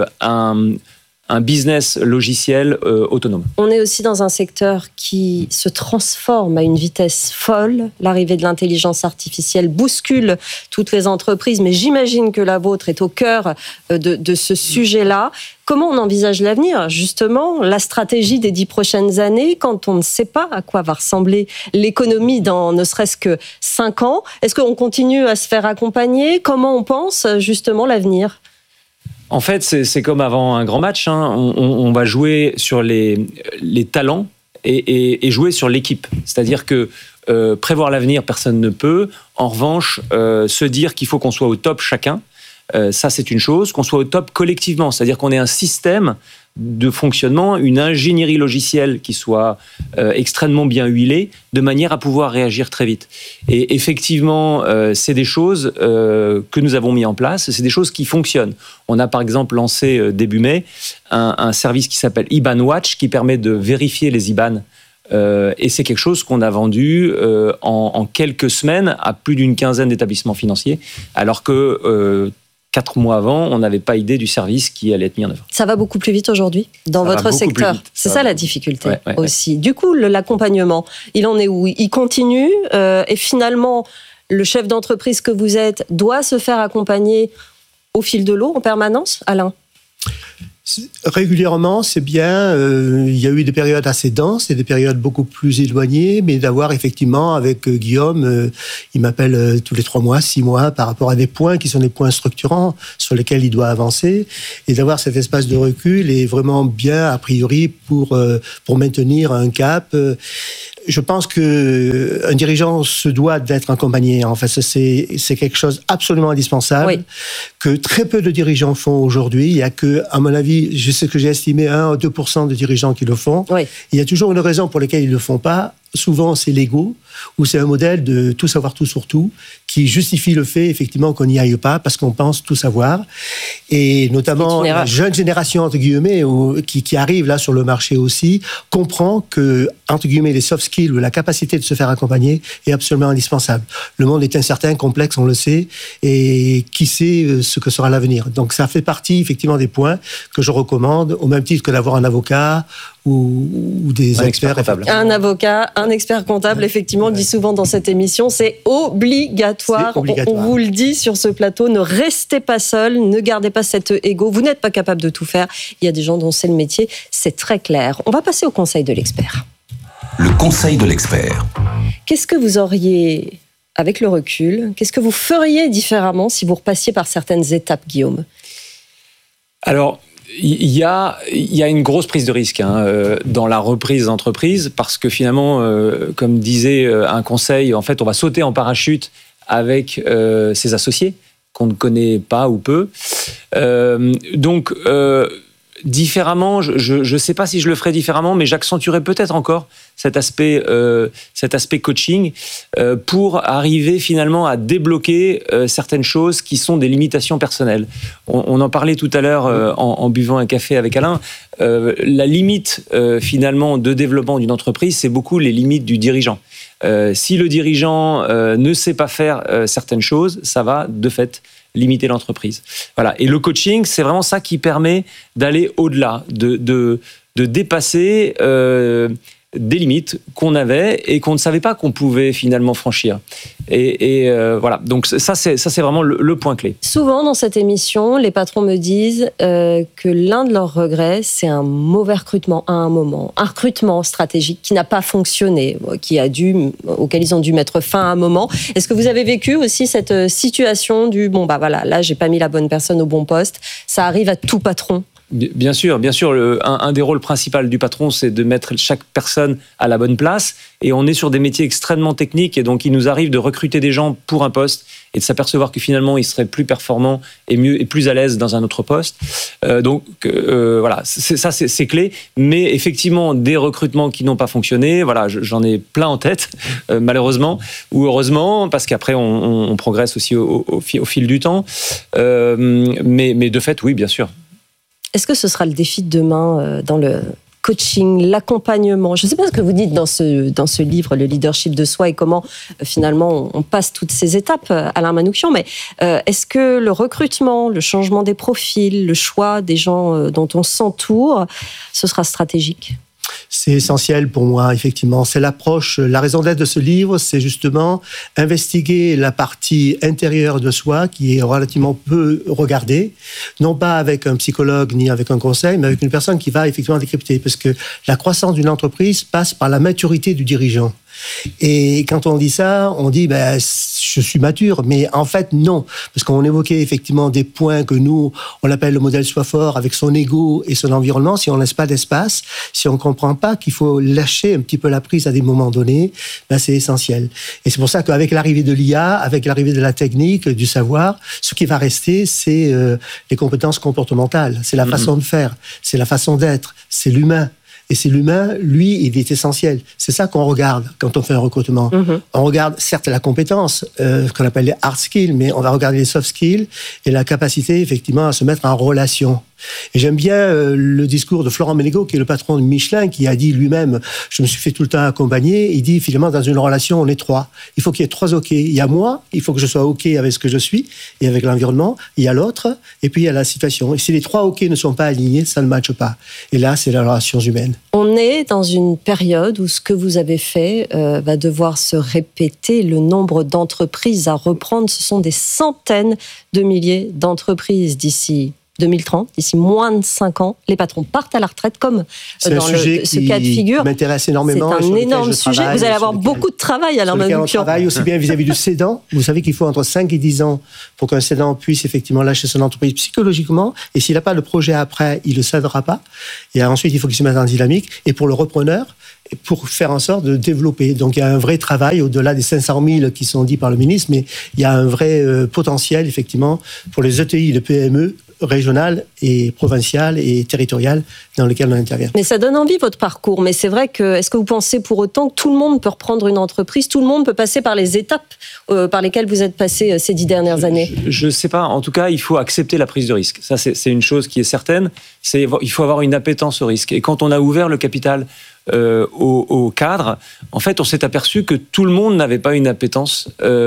un business logiciel autonome. On est aussi dans un secteur qui se transforme à une vitesse folle. L'arrivée de l'intelligence artificielle bouscule toutes les entreprises, mais j'imagine que la vôtre est au cœur de ce sujet-là. Comment on envisage l'avenir ? Justement, la stratégie des 10 prochaines années, quand on ne sait pas à quoi va ressembler l'économie dans ne serait-ce que 5 ans, est-ce qu'on continue à se faire accompagner ? Comment on pense justement l'avenir ? En fait, c'est comme avant un grand match. On va jouer sur les talents et jouer sur l'équipe. C'est-à-dire que prévoir l'avenir, personne ne peut. En revanche, se dire qu'il faut qu'on soit au top chacun, Ça, c'est une chose. Qu'on soit au top collectivement, c'est-à-dire qu'on ait un système de fonctionnement, une ingénierie logicielle qui soit extrêmement bien huilée, de manière à pouvoir réagir très vite. Et effectivement, c'est des choses que nous avons mis en place, c'est des choses qui fonctionnent. On a par exemple lancé début mai un service qui s'appelle IBAN Watch, qui permet de vérifier les IBAN. Et c'est quelque chose qu'on a vendu en quelques semaines à plus d'une quinzaine d'établissements financiers, alors que 4 mois avant, on n'avait pas idée du service qui allait être mis en œuvre. Ça va beaucoup plus vite aujourd'hui dans votre secteur. C'est ça la difficulté aussi. Du coup, l'accompagnement, il en est où? Il continue et finalement, le chef d'entreprise que vous êtes doit se faire accompagner au fil de l'eau en permanence, Alain? Régulièrement, c'est bien. Il y a eu des périodes assez denses et des périodes beaucoup plus éloignées, mais d'avoir effectivement, avec Guillaume, il m'appelle tous les 3 mois, 6 mois, par rapport à des points qui sont des points structurants sur lesquels il doit avancer, et d'avoir cet espace de recul est vraiment bien, a priori, pour maintenir un cap. Je pense qu'un dirigeant se doit d'être accompagné. En fait, c'est quelque chose absolument indispensable, que très peu de dirigeants font aujourd'hui. Il y a que, à mon avis, je sais que j'ai estimé 1 à 2% de dirigeants qui le font. Il y a toujours une raison pour laquelle ils ne le font pas. Souvent, c'est l'ego, ou c'est un modèle de tout savoir tout sur tout, qui justifie le fait, effectivement, qu'on n'y aille pas, parce qu'on pense tout savoir. Et notamment, la jeune génération, entre guillemets, qui arrive là sur le marché aussi, comprend que, entre guillemets, les soft skills, ou la capacité de se faire accompagner est absolument indispensable. Le monde est incertain, complexe, on le sait, et qui sait ce que sera l'avenir. Donc, ça fait partie, effectivement, des points que je recommande, au même titre que d'avoir un avocat, ou des experts comptables. Un avocat, un expert comptable, effectivement, on le dit souvent dans cette émission, c'est obligatoire. On vous le dit sur ce plateau, ne restez pas seul, ne gardez pas cet ego, vous n'êtes pas capable de tout faire. Il y a des gens dont c'est le métier, c'est très clair. On va passer au conseil de l'expert. Le conseil de l'expert. Qu'est-ce que vous auriez, avec le recul, qu'est-ce que vous feriez différemment si vous repassiez par certaines étapes, Guillaume? Alors, il y a une grosse prise de risque dans la reprise d'entreprise, parce que finalement, comme disait un conseil, en fait, on va sauter en parachute avec ses associés qu'on ne connaît pas ou peu. Donc, différemment, je ne sais pas si je le ferais différemment, mais j'accentuerais peut-être encore cet aspect coaching pour arriver finalement à débloquer certaines choses qui sont des limitations personnelles. On en parlait tout à l'heure en buvant un café avec Alain. La limite finalement de développement d'une entreprise, c'est beaucoup les limites du dirigeant. Si le dirigeant ne sait pas faire certaines choses, ça va de fait limiter l'entreprise. Voilà. Et le coaching, c'est vraiment ça qui permet d'aller au-delà, de dépasser des limites qu'on avait et qu'on ne savait pas qu'on pouvait finalement franchir. Et voilà. Donc ça, c'est vraiment le point clé. Souvent dans cette émission, les patrons me disent que l'un de leurs regrets, c'est un mauvais recrutement à un moment, un recrutement stratégique qui n'a pas fonctionné, auquel ils ont dû mettre fin à un moment. Est-ce que vous avez vécu aussi cette situation du là j'ai pas mis la bonne personne au bon poste? Ça arrive à tout patron. Bien sûr. Un des rôles principaux du patron, c'est de mettre chaque personne à la bonne place. Et on est sur des métiers extrêmement techniques. Et donc, il nous arrive de recruter des gens pour un poste et de s'apercevoir que finalement, ils seraient plus performants et mieux et plus à l'aise dans un autre poste. Voilà, c'est clé. Mais effectivement, des recrutements qui n'ont pas fonctionné, voilà, j'en ai plein en tête, malheureusement ou heureusement, parce qu'après, on progresse aussi au fil du temps. Mais de fait, oui, bien sûr. Est-ce que ce sera le défi de demain dans le coaching, l'accompagnement? Je ne sais pas ce que vous dites dans ce livre, Le leadership de soi, et comment finalement on passe toutes ces étapes, Alain Manouchian, mais est-ce que le recrutement, le changement des profils, le choix des gens dont on s'entoure, ce sera stratégique? C'est essentiel pour moi, effectivement. C'est l'approche, la raison d'être de ce livre, c'est justement investiguer la partie intérieure de soi qui est relativement peu regardée, non pas avec un psychologue ni avec un conseil, mais avec une personne qui va effectivement décrypter. Parce que la croissance d'une entreprise passe par la maturité du dirigeant. Et quand on dit ça, on dit, je je suis mature, mais en fait, non. Parce qu'on évoquait effectivement des points que nous, on appelle le modèle Sois fort, avec son ego et son environnement. Si on ne laisse pas d'espace, si on ne comprend pas qu'il faut lâcher un petit peu la prise à des moments donnés, ben c'est essentiel. Et c'est pour ça qu'avec l'arrivée de l'IA, avec l'arrivée de la technique, du savoir, ce qui va rester, c'est les compétences comportementales. C'est la façon de faire, c'est la façon d'être, c'est l'humain. Et c'est l'humain, lui, il est essentiel. C'est ça qu'on regarde quand on fait un recrutement. On regarde certes la compétence, ce qu'on appelle les hard skills, mais on va regarder les soft skills et la capacité effectivement à se mettre en relation. Et j'aime bien le discours de Florent Menegaux, qui est le patron de Michelin, qui a dit lui-même, je me suis fait tout le temps accompagner, il dit finalement dans une relation on est trois. Il faut qu'il y ait trois OK. Il y a moi, il faut que je sois OK avec ce que je suis et avec l'environnement, il y a l'autre, et puis il y a la situation. Et si les trois OK ne sont pas alignés, ça ne matche pas. Et là, c'est la relation humaine. On est dans une période où ce que vous avez fait va devoir se répéter. Le nombre d'entreprises à reprendre, ce sont des centaines de milliers d'entreprises d'ici 2030, d'ici moins de 5 ans, les patrons partent à la retraite, comme dans ce cas de figure. M'intéresse énormément. C'est un énorme sujet. Vous allez avoir beaucoup de travail, Alain Manoukian. On travaille aussi bien vis-à-vis du cédant. Vous savez qu'il faut entre 5 et 10 ans pour qu'un cédant puisse effectivement lâcher son entreprise psychologiquement. Et s'il n'a pas le projet après, il ne le cédera pas. Et ensuite, il faut qu'il se mette en dynamique. Et pour le repreneur, pour faire en sorte de développer. Donc il y a un vrai travail, au-delà des 500 000 qui sont dits par le ministre, mais il y a un vrai potentiel, effectivement, pour les ETI, les PME, régionales et provinciales et territoriales dans lesquelles on intervient. Mais ça donne envie, votre parcours. Mais c'est vrai que, est-ce que vous pensez pour autant que tout le monde peut reprendre une entreprise, tout le monde peut passer par les étapes par lesquelles vous êtes passé ces 10 dernières années? Je ne sais pas. En tout cas, il faut accepter la prise de risque. Ça, c'est une chose qui est certaine. Il faut avoir une appétence au risque. Et quand on a ouvert le capital au cadre, en fait, on s'est aperçu que tout le monde n'avait pas une appétence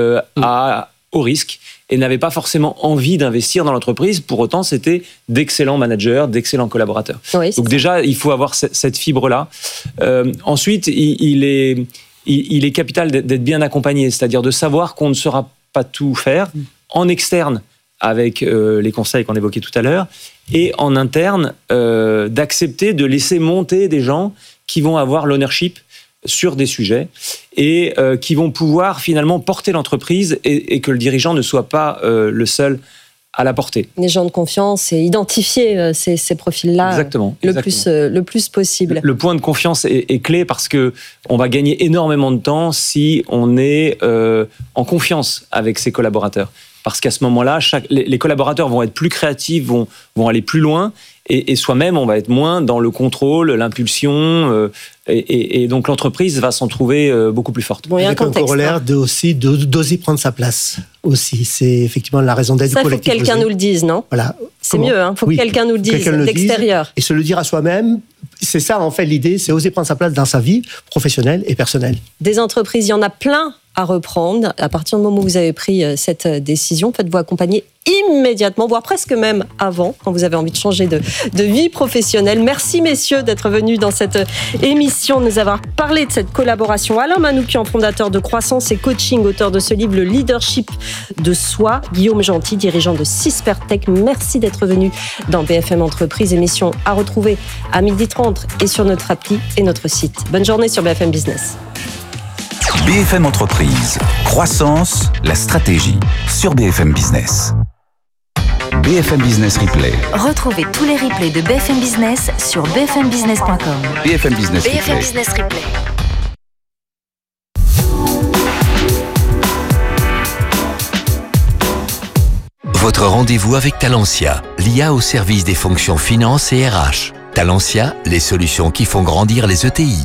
au risque et n'avait pas forcément envie d'investir dans l'entreprise. Pour autant, c'était d'excellents managers, d'excellents collaborateurs. Oui, donc déjà, il faut avoir cette fibre-là. Ensuite, il est capital d'être bien accompagné, c'est-à-dire de savoir qu'on ne saura pas tout faire en externe avec les conseils qu'on évoquait tout à l'heure, et en interne, d'accepter de laisser monter des gens qui vont avoir l'ownership sur des sujets et qui vont pouvoir finalement porter l'entreprise et que le dirigeant ne soit pas le seul à la porter. Les gens de confiance et identifier ces profils-là exactement. Le plus possible. Le point de confiance est clé parce qu'on va gagner énormément de temps si on est en confiance avec ses collaborateurs. Parce qu'à ce moment-là, les collaborateurs vont être plus créatifs, vont aller plus loin, et soi-même, on va être moins dans le contrôle, l'impulsion, et donc l'entreprise va s'en trouver beaucoup plus forte. Bon, avec un corollaire d'oser prendre sa place aussi. C'est effectivement la raison d'être du collectif. Ça, il faut que quelqu'un nous le dise, non ? Voilà. C'est mieux, il faut que quelqu'un nous le dise d'extérieur. Et se le dire à soi-même, c'est ça en fait l'idée, c'est oser prendre sa place dans sa vie professionnelle et personnelle. Des entreprises, il y en a plein à reprendre. À partir du moment où vous avez pris cette décision, faites-vous accompagner immédiatement, voire presque même avant, quand vous avez envie de changer de vie professionnelle. Merci messieurs d'être venus dans cette émission, de nous avoir parlé de cette collaboration. Alain Manoukian, fondateur de Croissance et Coaching, auteur de ce livre, Le leadership de soi. Guillaume Gentil, dirigeant de Syspertech. Merci d'être venu dans BFM Entreprise, émission à retrouver à 12h30 et sur notre appli et notre site. Bonne journée sur BFM Business. BFM Entreprise, croissance, la stratégie sur BFM Business. BFM Business Replay. Retrouvez tous les replays de BFM Business sur bfmbusiness.com. BFM Business Replay. BFM Business Replay. Votre rendez-vous avec Talentia, l'IA au service des fonctions finance et RH. Talentia, les solutions qui font grandir les ETI.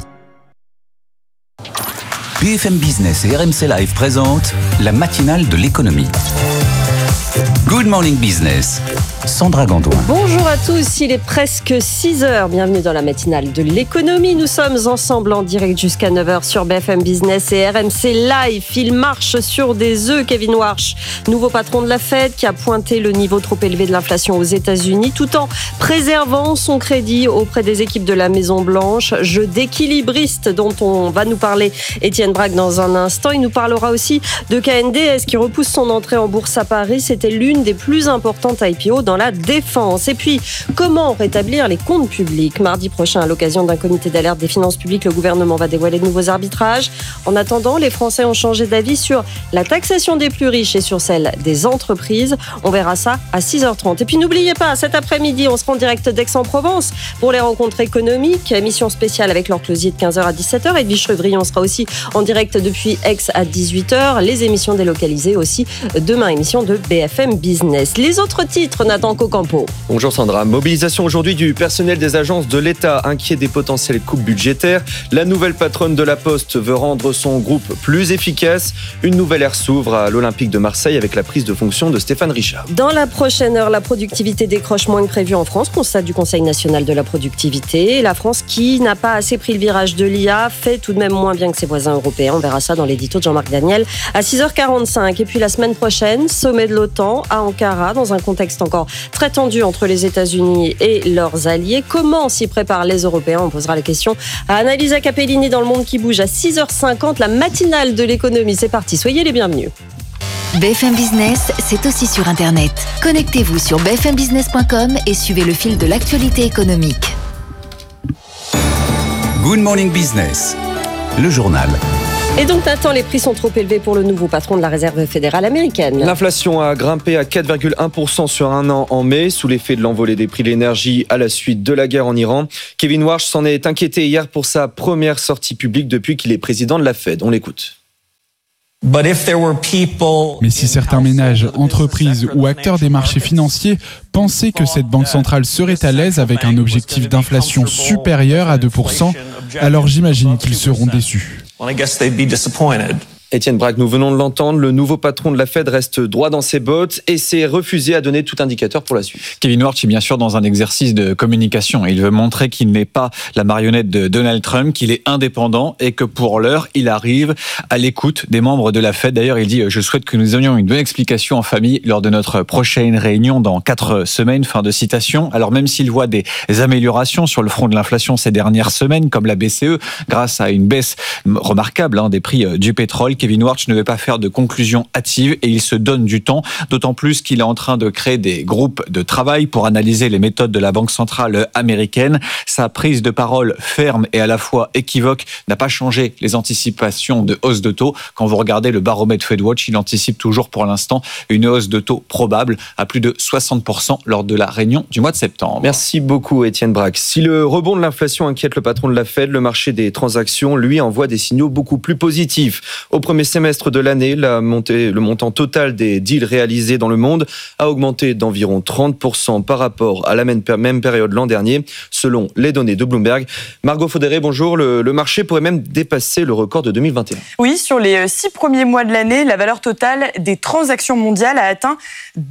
BFM Business et RMC Live présentent la matinale de l'économie. Good Morning Business, Sandra Gandoin. Bonjour à tous, il est presque 6h. Bienvenue dans la matinale de l'économie. Nous sommes ensemble en direct jusqu'à 9h sur BFM Business et RMC Live. Il marche sur des œufs, Kevin Warsh, nouveau patron de la Fed, qui a pointé le niveau trop élevé de l'inflation aux États-Unis tout en préservant son crédit auprès des équipes de la Maison-Blanche. Jeu d'équilibriste dont on va nous parler Étienne Braque dans un instant. Il nous parlera aussi de KNDS qui repousse son entrée en bourse à Paris. C'était lui l'une des plus importantes IPO dans la défense. Et puis, comment rétablir les comptes publics ? Mardi prochain, à l'occasion d'un comité d'alerte des finances publiques, le gouvernement va dévoiler de nouveaux arbitrages. En attendant, les Français ont changé d'avis sur la taxation des plus riches et sur celle des entreprises. On verra ça à 6h30. Et puis n'oubliez pas, cet après-midi, on sera en direct d'Aix-en-Provence pour les rencontres économiques. Émission spéciale avec Laure Closier de 15h à 17h. Edwige Chevrillon sera aussi en direct depuis Aix à 18h. Les émissions délocalisées aussi. Demain, émission de BFM Business. Les autres titres, Nathan Cocampo. Bonjour Sandra. Mobilisation aujourd'hui du personnel des agences de l'État, inquiet des potentielles coupes budgétaires. La nouvelle patronne de la Poste veut rendre son groupe plus efficace. Une nouvelle ère s'ouvre à l'Olympique de Marseille avec la prise de fonction de Stéphane Richard. Dans la prochaine heure, la productivité décroche moins que prévu en France, constat du Conseil national de la productivité. La France, qui n'a pas assez pris le virage de l'IA, fait tout de même moins bien que ses voisins européens. On verra ça dans l'édito de Jean-Marc Daniel à 6h45. Et puis la semaine prochaine, sommet de l'OTAN à Ankara, dans un contexte encore très tendu entre les États-Unis et leurs alliés. Comment s'y préparent les Européens ? On posera la question à Annalisa Capellini dans Le Monde qui bouge à 6h50. La matinale de l'économie, c'est parti. Soyez les bienvenus. BFM Business, c'est aussi sur Internet. Connectez-vous sur bfmbusiness.com et suivez le fil de l'actualité économique. Good Morning Business, le journal. Et donc Nathan, les prix sont trop élevés pour le nouveau patron de la Réserve fédérale américaine. L'inflation a grimpé à 4,1% sur un an en mai, sous l'effet de l'envolée des prix de l'énergie à la suite de la guerre en Iran. Kevin Warsh s'en est inquiété hier pour sa première sortie publique depuis qu'il est président de la Fed. On l'écoute. Mais si certains ménages, entreprises ou acteurs des marchés financiers pensaient que cette banque centrale serait à l'aise avec un objectif d'inflation supérieur à 2%, alors j'imagine qu'ils seront déçus. Étienne Braque, nous venons de l'entendre, le nouveau patron de la Fed reste droit dans ses bottes et s'est refusé à donner tout indicateur pour la suite. Kevin Warsh est bien sûr dans un exercice de communication. Il veut montrer qu'il n'est pas la marionnette de Donald Trump, qu'il est indépendant et que pour l'heure, il arrive à l'écoute des membres de la Fed. D'ailleurs, il dit « Je souhaite que nous ayons une bonne explication en famille lors de notre prochaine réunion dans 4 semaines ». Fin de citation. Alors même s'il voit des améliorations sur le front de l'inflation ces dernières semaines, comme la BCE, grâce à une baisse remarquable des prix du pétrole, Kevin Warsh ne veut pas faire de conclusions hâtives et il se donne du temps, d'autant plus qu'il est en train de créer des groupes de travail pour analyser les méthodes de la Banque centrale américaine. Sa prise de parole ferme et à la fois équivoque n'a pas changé les anticipations de hausse de taux. Quand vous regardez le baromètre FedWatch, il anticipe toujours pour l'instant une hausse de taux probable à plus de 60% lors de la réunion du mois de septembre. Merci beaucoup Étienne Braque. Si le rebond de l'inflation inquiète le patron de la Fed, le marché des transactions, lui, envoie des signaux beaucoup plus positifs. Au premier semestre de l'année, le montant total des deals réalisés dans le monde a augmenté d'environ 30% par rapport à la même période l'an dernier, selon les données de Bloomberg. Margot Faudéré, bonjour. Le marché pourrait même dépasser le record de 2021. Oui, sur les 6 premiers mois de l'année, la valeur totale des transactions mondiales a atteint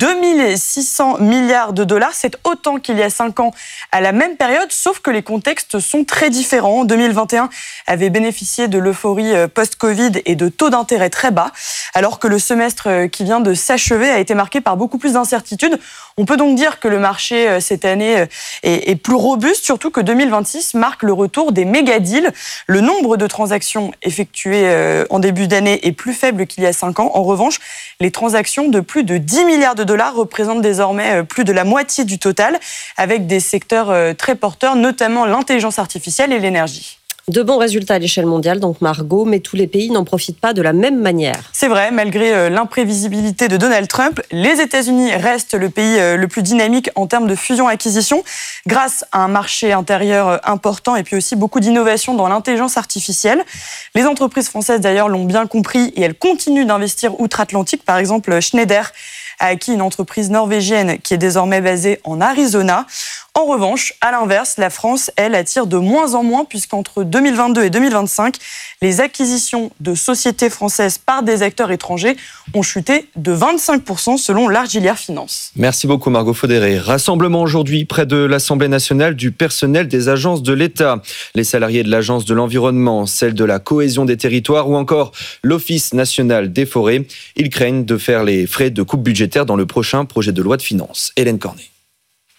2600 milliards de dollars. C'est autant qu'il y a 5 ans à la même période, sauf que les contextes sont très différents. 2021 avait bénéficié de l'euphorie post-Covid et de taux d'intérêt très bas, alors que le semestre qui vient de s'achever a été marqué par beaucoup plus d'incertitudes. On peut donc dire que le marché cette année est plus robuste, surtout que 2026 marque le retour des méga-deals. Le nombre de transactions effectuées en début d'année est plus faible qu'il y a 5 ans. En revanche, les transactions de plus de 10 milliards de dollars représentent désormais plus de la moitié du total, avec des secteurs très porteurs, notamment l'intelligence artificielle et l'énergie. De bons résultats à l'échelle mondiale, donc Margot, mais tous les pays n'en profitent pas de la même manière. C'est vrai, malgré l'imprévisibilité de Donald Trump, les États-Unis restent le pays le plus dynamique en termes de fusion-acquisition, grâce à un marché intérieur important et puis aussi beaucoup d'innovation dans l'intelligence artificielle. Les entreprises françaises d'ailleurs l'ont bien compris et elles continuent d'investir outre-Atlantique. Par exemple, Schneider a acquis une entreprise norvégienne qui est désormais basée en Arizona. En revanche, à l'inverse, la France, elle, attire de moins en moins puisqu'entre 2022 et 2025, les acquisitions de sociétés françaises par des acteurs étrangers ont chuté de 25% selon l'Argilière Finance. Merci beaucoup Margot Faudéré. Rassemblement aujourd'hui près de l'Assemblée nationale du personnel des agences de l'État. Les salariés de l'Agence de l'environnement, celle de la cohésion des territoires ou encore l'Office national des forêts. Ils craignent de faire les frais de coupe budgétaire dans le prochain projet de loi de finances. Hélène Cornet.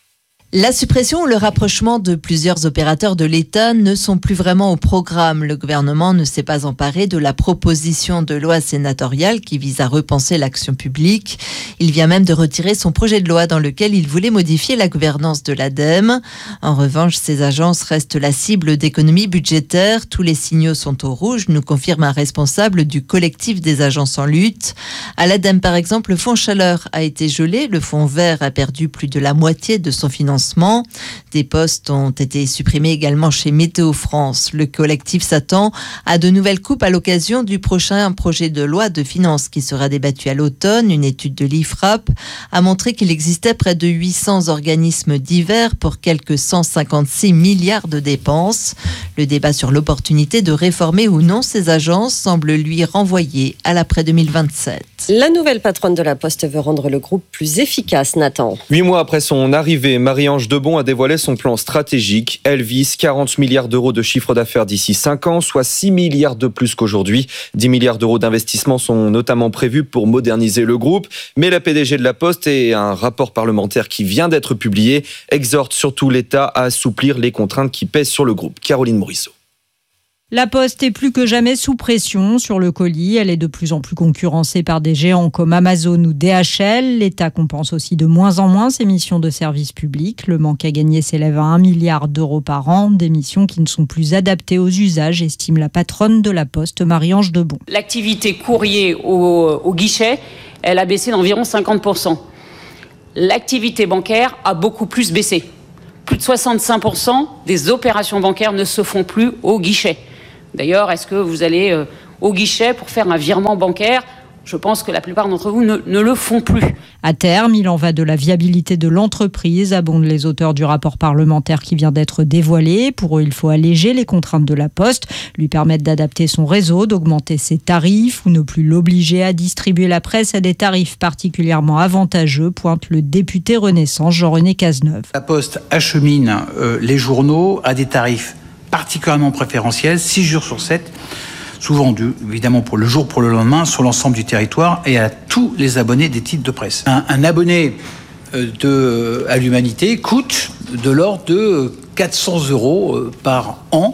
La suppression ou le rapprochement de plusieurs opérateurs de l'État ne sont plus vraiment au programme. Le gouvernement ne s'est pas emparé de la proposition de loi sénatoriale qui vise à repenser l'action publique. Il vient même de retirer son projet de loi dans lequel il voulait modifier la gouvernance de l'ADEME. En revanche, ces agences restent la cible d'économies budgétaires. Tous les signaux sont au rouge, nous confirme un responsable du collectif des agences en lutte. À l'ADEME, par exemple, le fonds chaleur a été gelé. Le fonds vert a perdu plus de la moitié de son financement. Des postes ont été supprimés également chez Météo France. Le collectif s'attend à de nouvelles coupes à l'occasion du prochain projet de loi de finances qui sera débattu à l'automne. Une étude de l'IFRAP a montré qu'il existait près de 800 organismes divers pour quelques 156 milliards de dépenses. Le débat sur l'opportunité de réformer ou non ces agences semble lui renvoyer à l'après 2027. La nouvelle patronne de la Poste veut rendre le groupe plus efficace, Nathan. 8 mois après son arrivée, Marie-Ange Debon a dévoilé son plan stratégique. Elle vise 40 milliards d'euros de chiffre d'affaires d'ici 5 ans, soit 6 milliards de plus qu'aujourd'hui. 10 milliards d'euros d'investissements sont notamment prévus pour moderniser le groupe. Mais la PDG de la Poste et un rapport parlementaire qui vient d'être publié exhortent surtout l'État à assouplir les contraintes qui pèsent sur le groupe. Caroline Morisseau. La Poste est plus que jamais sous pression sur le colis. Elle est de plus en plus concurrencée par des géants comme Amazon ou DHL. L'État compense aussi de moins en moins ses missions de service public. Le manque à gagner s'élève à 1 milliard d'euros par an. Des missions qui ne sont plus adaptées aux usages, estime la patronne de la Poste, Marie-Ange Debon. L'activité courrier au guichet, elle a baissé d'environ 50%. L'activité bancaire a beaucoup plus baissé. Plus de 65% des opérations bancaires ne se font plus au guichet. D'ailleurs, est-ce que vous allez au guichet pour faire un virement bancaire ? Je pense que la plupart d'entre vous ne le font plus. À terme, il en va de la viabilité de l'entreprise, abondent les auteurs du rapport parlementaire qui vient d'être dévoilé. Pour eux, il faut alléger les contraintes de la Poste, lui permettre d'adapter son réseau, d'augmenter ses tarifs ou ne plus l'obliger à distribuer la presse à des tarifs particulièrement avantageux, pointe le député Renaissance Jean-René Cazeneuve. La Poste achemine les journaux à des tarifs particulièrement préférentiels, 6 jours sur 7, souvent dû évidemment pour le jour pour le lendemain sur l'ensemble du territoire et à tous les abonnés des titres de presse. Un abonné à l'Humanité coûte de l'ordre de 400 € par an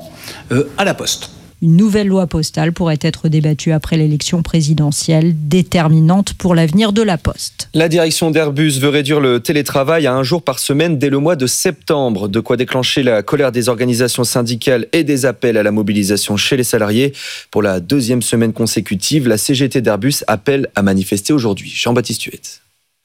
à la Poste. Une nouvelle loi postale pourrait être débattue après l'élection présidentielle, déterminante pour l'avenir de la Poste. La direction d'Airbus veut réduire le télétravail à 1 jour par semaine dès le mois de septembre. De quoi déclencher la colère des organisations syndicales et des appels à la mobilisation chez les salariés. Pour la 2e semaine consécutive, la CGT d'Airbus appelle à manifester aujourd'hui. Jean-Baptiste Huette.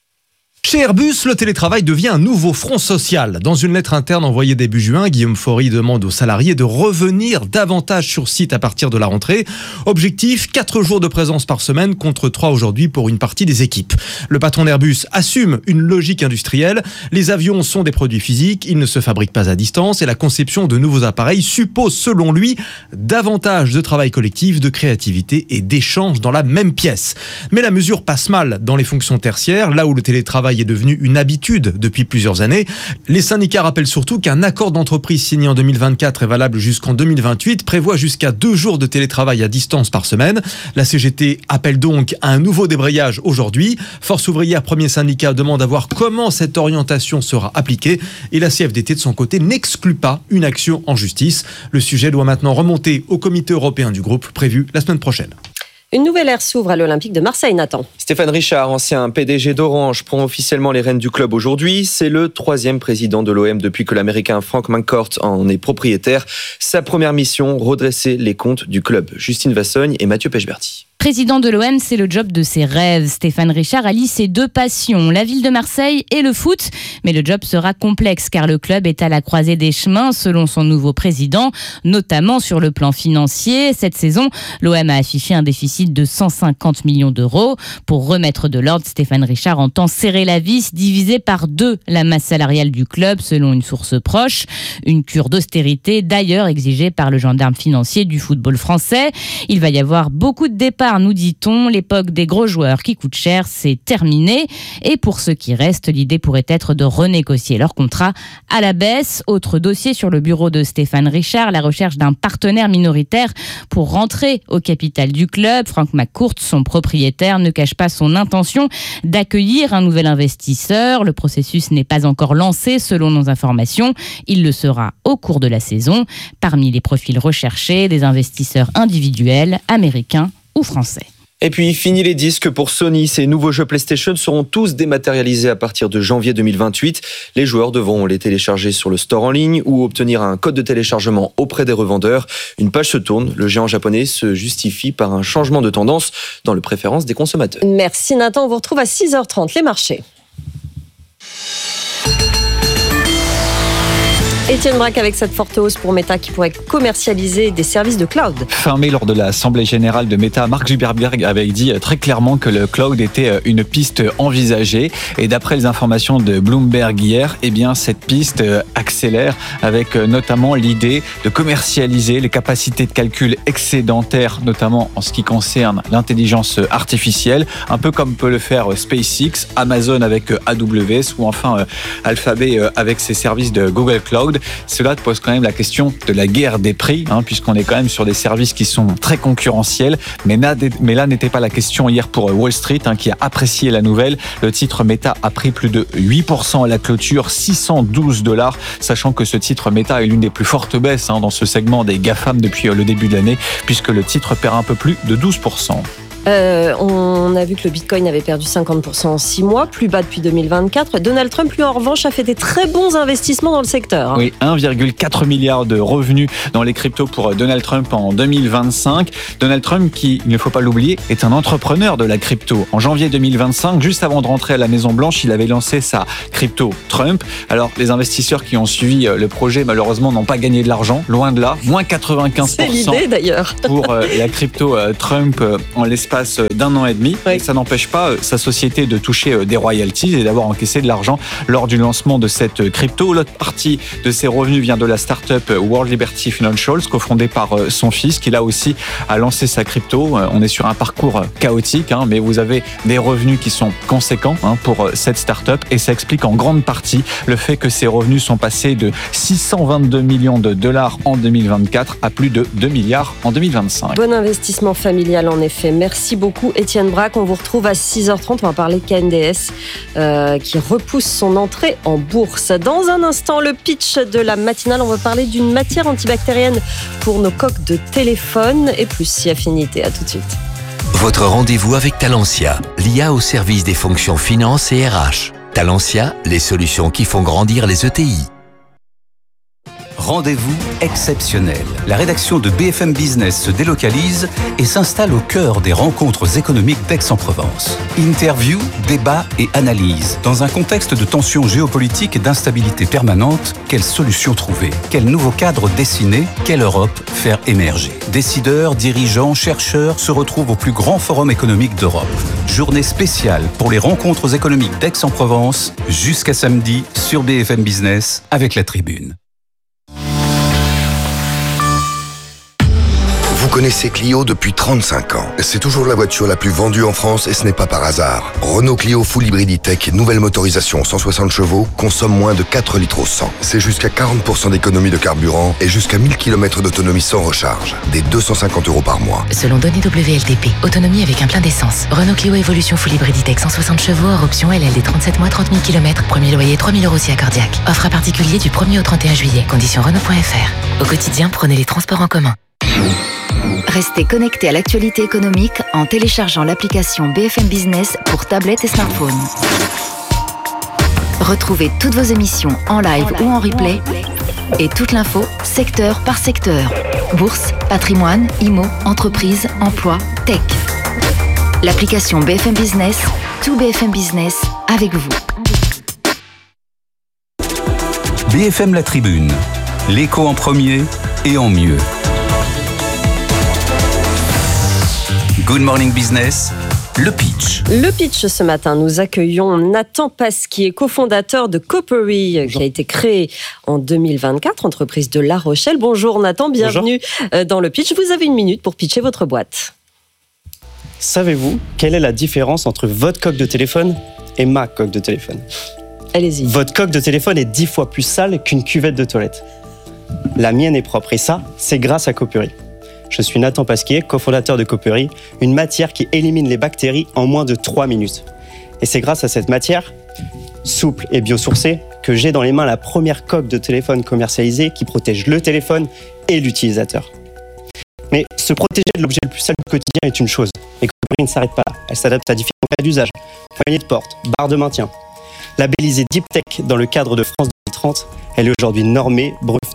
Chez Airbus, le télétravail devient un nouveau front social. Dans une lettre interne envoyée début juin, Guillaume Faury demande aux salariés de revenir davantage sur site à partir de la rentrée. Objectif, 4 jours de présence par semaine contre 3 aujourd'hui pour une partie des équipes. Le patron d'Airbus assume une logique industrielle. Les avions sont des produits physiques, ils ne se fabriquent pas à distance et la conception de nouveaux appareils suppose selon lui davantage de travail collectif, de créativité et d'échange dans la même pièce. Mais la mesure passe mal dans les fonctions tertiaires, là où le télétravail est devenu une habitude depuis plusieurs années. Les syndicats rappellent surtout qu'un accord d'entreprise signé en 2024 et valable jusqu'en 2028 prévoit jusqu'à 2 jours de télétravail à distance par semaine. La CGT appelle donc à un nouveau débrayage aujourd'hui. Force ouvrière, premier syndicat, demande à voir comment cette orientation sera appliquée et la CFDT de son côté n'exclut pas une action en justice. Le sujet doit maintenant remonter au comité européen du groupe prévu la semaine prochaine. Une nouvelle ère s'ouvre à l'Olympique de Marseille, Nathan. Stéphane Richard, ancien PDG d'Orange, prend officiellement les rênes du club aujourd'hui. C'est le 3e président de l'OM depuis que l'Américain Frank McCourt en est propriétaire. Sa première mission, redresser les comptes du club. Justine Vassogne et Mathieu Pechberti. Président de l'OM, c'est le job de ses rêves. Stéphane Richard allie ses 2 passions, la ville de Marseille et le foot. Mais le job sera complexe car le club est à la croisée des chemins selon son nouveau président, notamment sur le plan financier. Cette saison, l'OM a affiché un déficit de 150 millions d'euros. Pour remettre de l'ordre, Stéphane Richard entend serrer la vis, diviser par 2 la masse salariale du club selon une source proche. Une cure d'austérité d'ailleurs exigée par le gendarme financier du football français. Il va y avoir beaucoup de départs stars, nous dit-on. L'époque des gros joueurs qui coûtent cher, c'est terminé. Et pour ceux qui restent, l'idée pourrait être de renégocier leur contrat à la baisse. Autre dossier sur le bureau de Stéphane Richard, la recherche d'un partenaire minoritaire pour rentrer au capital du club. Frank McCourt, son propriétaire, ne cache pas son intention d'accueillir un nouvel investisseur. Le processus n'est pas encore lancé selon nos informations. Il le sera au cours de la saison. Parmi les profils recherchés, des investisseurs individuels, américains ou français. Et puis, fini les disques pour Sony. Ces nouveaux jeux PlayStation seront tous dématérialisés à partir de janvier 2028. Les joueurs devront les télécharger sur le store en ligne ou obtenir un code de téléchargement auprès des revendeurs. Une page se tourne. Le géant japonais se justifie par un changement de tendance dans les préférences des consommateurs. Merci Nathan. On vous retrouve à 6h30, les marchés. Étienne Braque avec cette forte hausse pour Meta qui pourrait commercialiser des services de cloud. Fin mai, lors de l'Assemblée générale de Meta, Mark Zuckerberg avait dit très clairement que le cloud était une piste envisagée. Et d'après les informations de Bloomberg hier, eh bien, cette piste accélère avec notamment l'idée de commercialiser les capacités de calcul excédentaires, notamment en ce qui concerne l'intelligence artificielle, un peu comme peut le faire SpaceX, Amazon avec AWS ou enfin Alphabet avec ses services de Google Cloud. Cela pose quand même la question de la guerre des prix, puisqu'on est quand même sur des services qui sont très concurrentiels. Mais là n'était pas la question hier pour Wall Street, qui a apprécié la nouvelle. Le titre Meta a pris plus de 8% à la clôture, $612, sachant que ce titre Meta est l'une des plus fortes baisses dans ce segment des GAFAM depuis le début de l'année, puisque le titre perd un peu plus de 12%. On a vu que le Bitcoin avait perdu 50% en 6 mois, plus bas depuis 2024. Donald Trump, lui, en revanche, a fait des très bons investissements dans le secteur. Oui, 1,4 milliard de revenus dans les cryptos pour Donald Trump en 2025. Donald Trump, qui, il ne faut pas l'oublier, est un entrepreneur de la crypto. En janvier 2025, juste avant de rentrer à la Maison-Blanche, il avait lancé sa crypto Trump. Alors, les investisseurs qui ont suivi le projet, malheureusement, n'ont pas gagné de l'argent. Loin de là, moins 95% C'est l'idée, d'ailleurs. pour la crypto Trump en l'espace d'un an et demi. Oui. Et ça n'empêche pas sa société de toucher des royalties et d'avoir encaissé de l'argent lors du lancement de cette crypto. L'autre partie de ses revenus vient de la start-up World Liberty Financials, cofondée par son fils, qui là aussi a lancé sa crypto. On est sur un parcours chaotique, mais vous avez des revenus qui sont conséquents pour cette start-up, et ça explique en grande partie le fait que ses revenus sont passés de 622 millions de dollars en 2024 à plus de 2 milliards en 2025. Bon investissement familial en effet. Merci beaucoup Étienne Braque. On vous retrouve à 6h30. On va parler KNDS qui repousse son entrée en bourse. Dans un instant, le pitch de la matinale. On va parler d'une matière antibactérienne pour nos coques de téléphone et plus si affinité. À tout de suite. Votre rendez-vous avec Talentia, l'IA au service des fonctions finance et RH. Talentia, les solutions qui font grandir les ETI. Rendez-vous exceptionnel. La rédaction de BFM Business se délocalise et s'installe au cœur des rencontres économiques d'Aix-en-Provence. Interview, débat et analyse. Dans un contexte de tensions géopolitiques et d'instabilité permanente, quelles solutions trouver? Quel nouveau cadre dessiner? Quelle Europe faire émerger? Décideurs, dirigeants, chercheurs se retrouvent au plus grand forum économique d'Europe. Journée spéciale pour les rencontres économiques d'Aix-en-Provence jusqu'à samedi sur BFM Business avec la Tribune. Vous connaissez Clio depuis 35 ans. C'est toujours la voiture la plus vendue en France et ce n'est pas par hasard. Renault Clio Full Hybrid E-Tech, nouvelle motorisation 160 chevaux, consomme moins de 4 litres au 100. C'est jusqu'à 40% d'économie de carburant et jusqu'à 1000 km d'autonomie sans recharge. Des 250 € par mois. Selon données WLTP, autonomie avec un plein d'essence. Renault Clio Evolution Full Hybrid E-Tech 160 chevaux, hors option LLD 37 mois, 30 000 km. Premier loyer 3 000 € si accordiaque. Offre à particulier du 1er au 31 juillet. Conditions Renault.fr. Au quotidien, prenez les transports en commun. Restez connectés à l'actualité économique en téléchargeant l'application BFM Business pour tablette et smartphone. Retrouvez toutes vos émissions en live ou en replay et toute l'info secteur par secteur. Bourse, patrimoine, IMO, entreprise, emploi, tech. L'application BFM Business, tout BFM Business avec vous. BFM La Tribune, l'écho en premier et en mieux. Good Morning Business, le pitch. Le pitch ce matin, nous accueillons Nathan Pasquier, cofondateur de Coppery, qui a été créé en 2024, entreprise de La Rochelle. Bonjour Nathan, bienvenue dans le pitch. Vous avez 1 minute pour pitcher votre boîte. Savez-vous quelle est la différence entre votre coque de téléphone et ma coque de téléphone ? Allez-y. Votre coque de téléphone est 10 fois plus sale qu'une cuvette de toilette. La mienne est propre et ça, c'est grâce à Copuri. Je suis Nathan Pasquier, cofondateur de Copuri, une matière qui élimine les bactéries en moins de 3 minutes. Et c'est grâce à cette matière, souple et biosourcée, que j'ai dans les mains la première coque de téléphone commercialisée qui protège le téléphone et l'utilisateur. Mais se protéger de l'objet le plus sale du quotidien est une chose. Et Copuri ne s'arrête pas là. Elle s'adapte à différents cas d'usage. Poignée de porte, barre de maintien. Labellisée Deep Tech dans le cadre de France 2030, elle est aujourd'hui normée, brevetée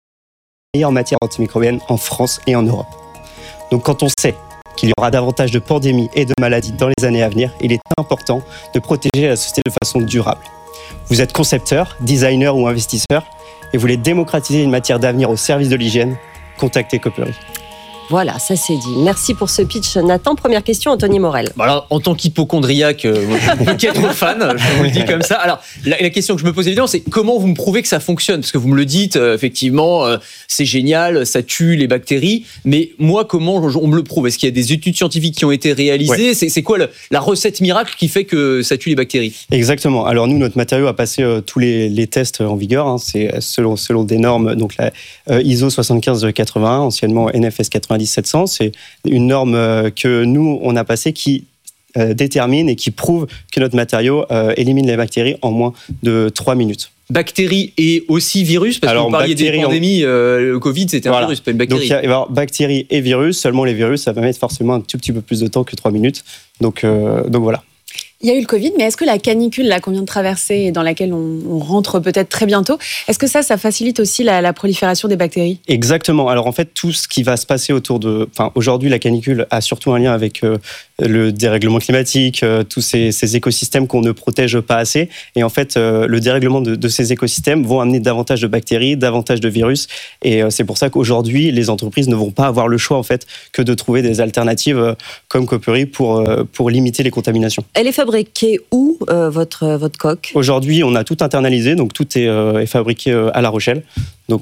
en matière antimicrobienne en France et en Europe. Donc quand on sait qu'il y aura davantage de pandémies et de maladies dans les années à venir, il est important de protéger la société de façon durable. Vous êtes concepteur, designer ou investisseur et vous voulez démocratiser une matière d'avenir au service de l'hygiène, contactez Copuri. Voilà, ça c'est dit. Merci pour ce pitch, Nathan. Première question, Anthony Morel. Alors, en tant qu'hypocondriaque, je ne peux qu'être fan, je vous le dis comme ça. Alors, la question que je me pose évidemment, c'est comment vous me prouvez que ça fonctionne ? Parce que vous me le dites, effectivement, c'est génial, ça tue les bactéries. Mais moi, comment on me le prouve ? Est-ce qu'il y a des études scientifiques qui ont été réalisées ? C'est quoi la recette miracle qui fait que ça tue les bactéries ? Exactement. Alors nous, notre matériau a passé tous les tests en vigueur. Hein. C'est selon des normes, donc la ISO 75081, anciennement NFS 90700. C'est une norme que nous, on a passée qui détermine et qui prouve que notre matériau élimine les bactéries en moins de 3 minutes. Bactéries et aussi virus, parce que vous parliez des pandémies, le Covid, c'était un virus, pas une bactérie. Donc il va y avoir bactéries et virus, seulement les virus, ça va mettre forcément un tout petit peu plus de temps que 3 minutes. Donc voilà. Il y a eu le Covid, mais est-ce que la canicule là, qu'on vient de traverser et dans laquelle on rentre peut-être très bientôt, est-ce que ça facilite aussi la prolifération des bactéries ? Exactement. Alors en fait, tout ce qui va se passer autour de... Enfin, aujourd'hui, la canicule a surtout un lien avec le dérèglement climatique, tous ces écosystèmes qu'on ne protège pas assez. Et en fait, le dérèglement de ces écosystèmes vont amener davantage de bactéries, davantage de virus. Et c'est pour ça qu'aujourd'hui, les entreprises ne vont pas avoir le choix en fait que de trouver des alternatives comme Copuri pour limiter les contaminations. Elle est fabriquée où, votre coque ? Aujourd'hui, on a tout internalisé, donc tout est fabriqué à La Rochelle. Donc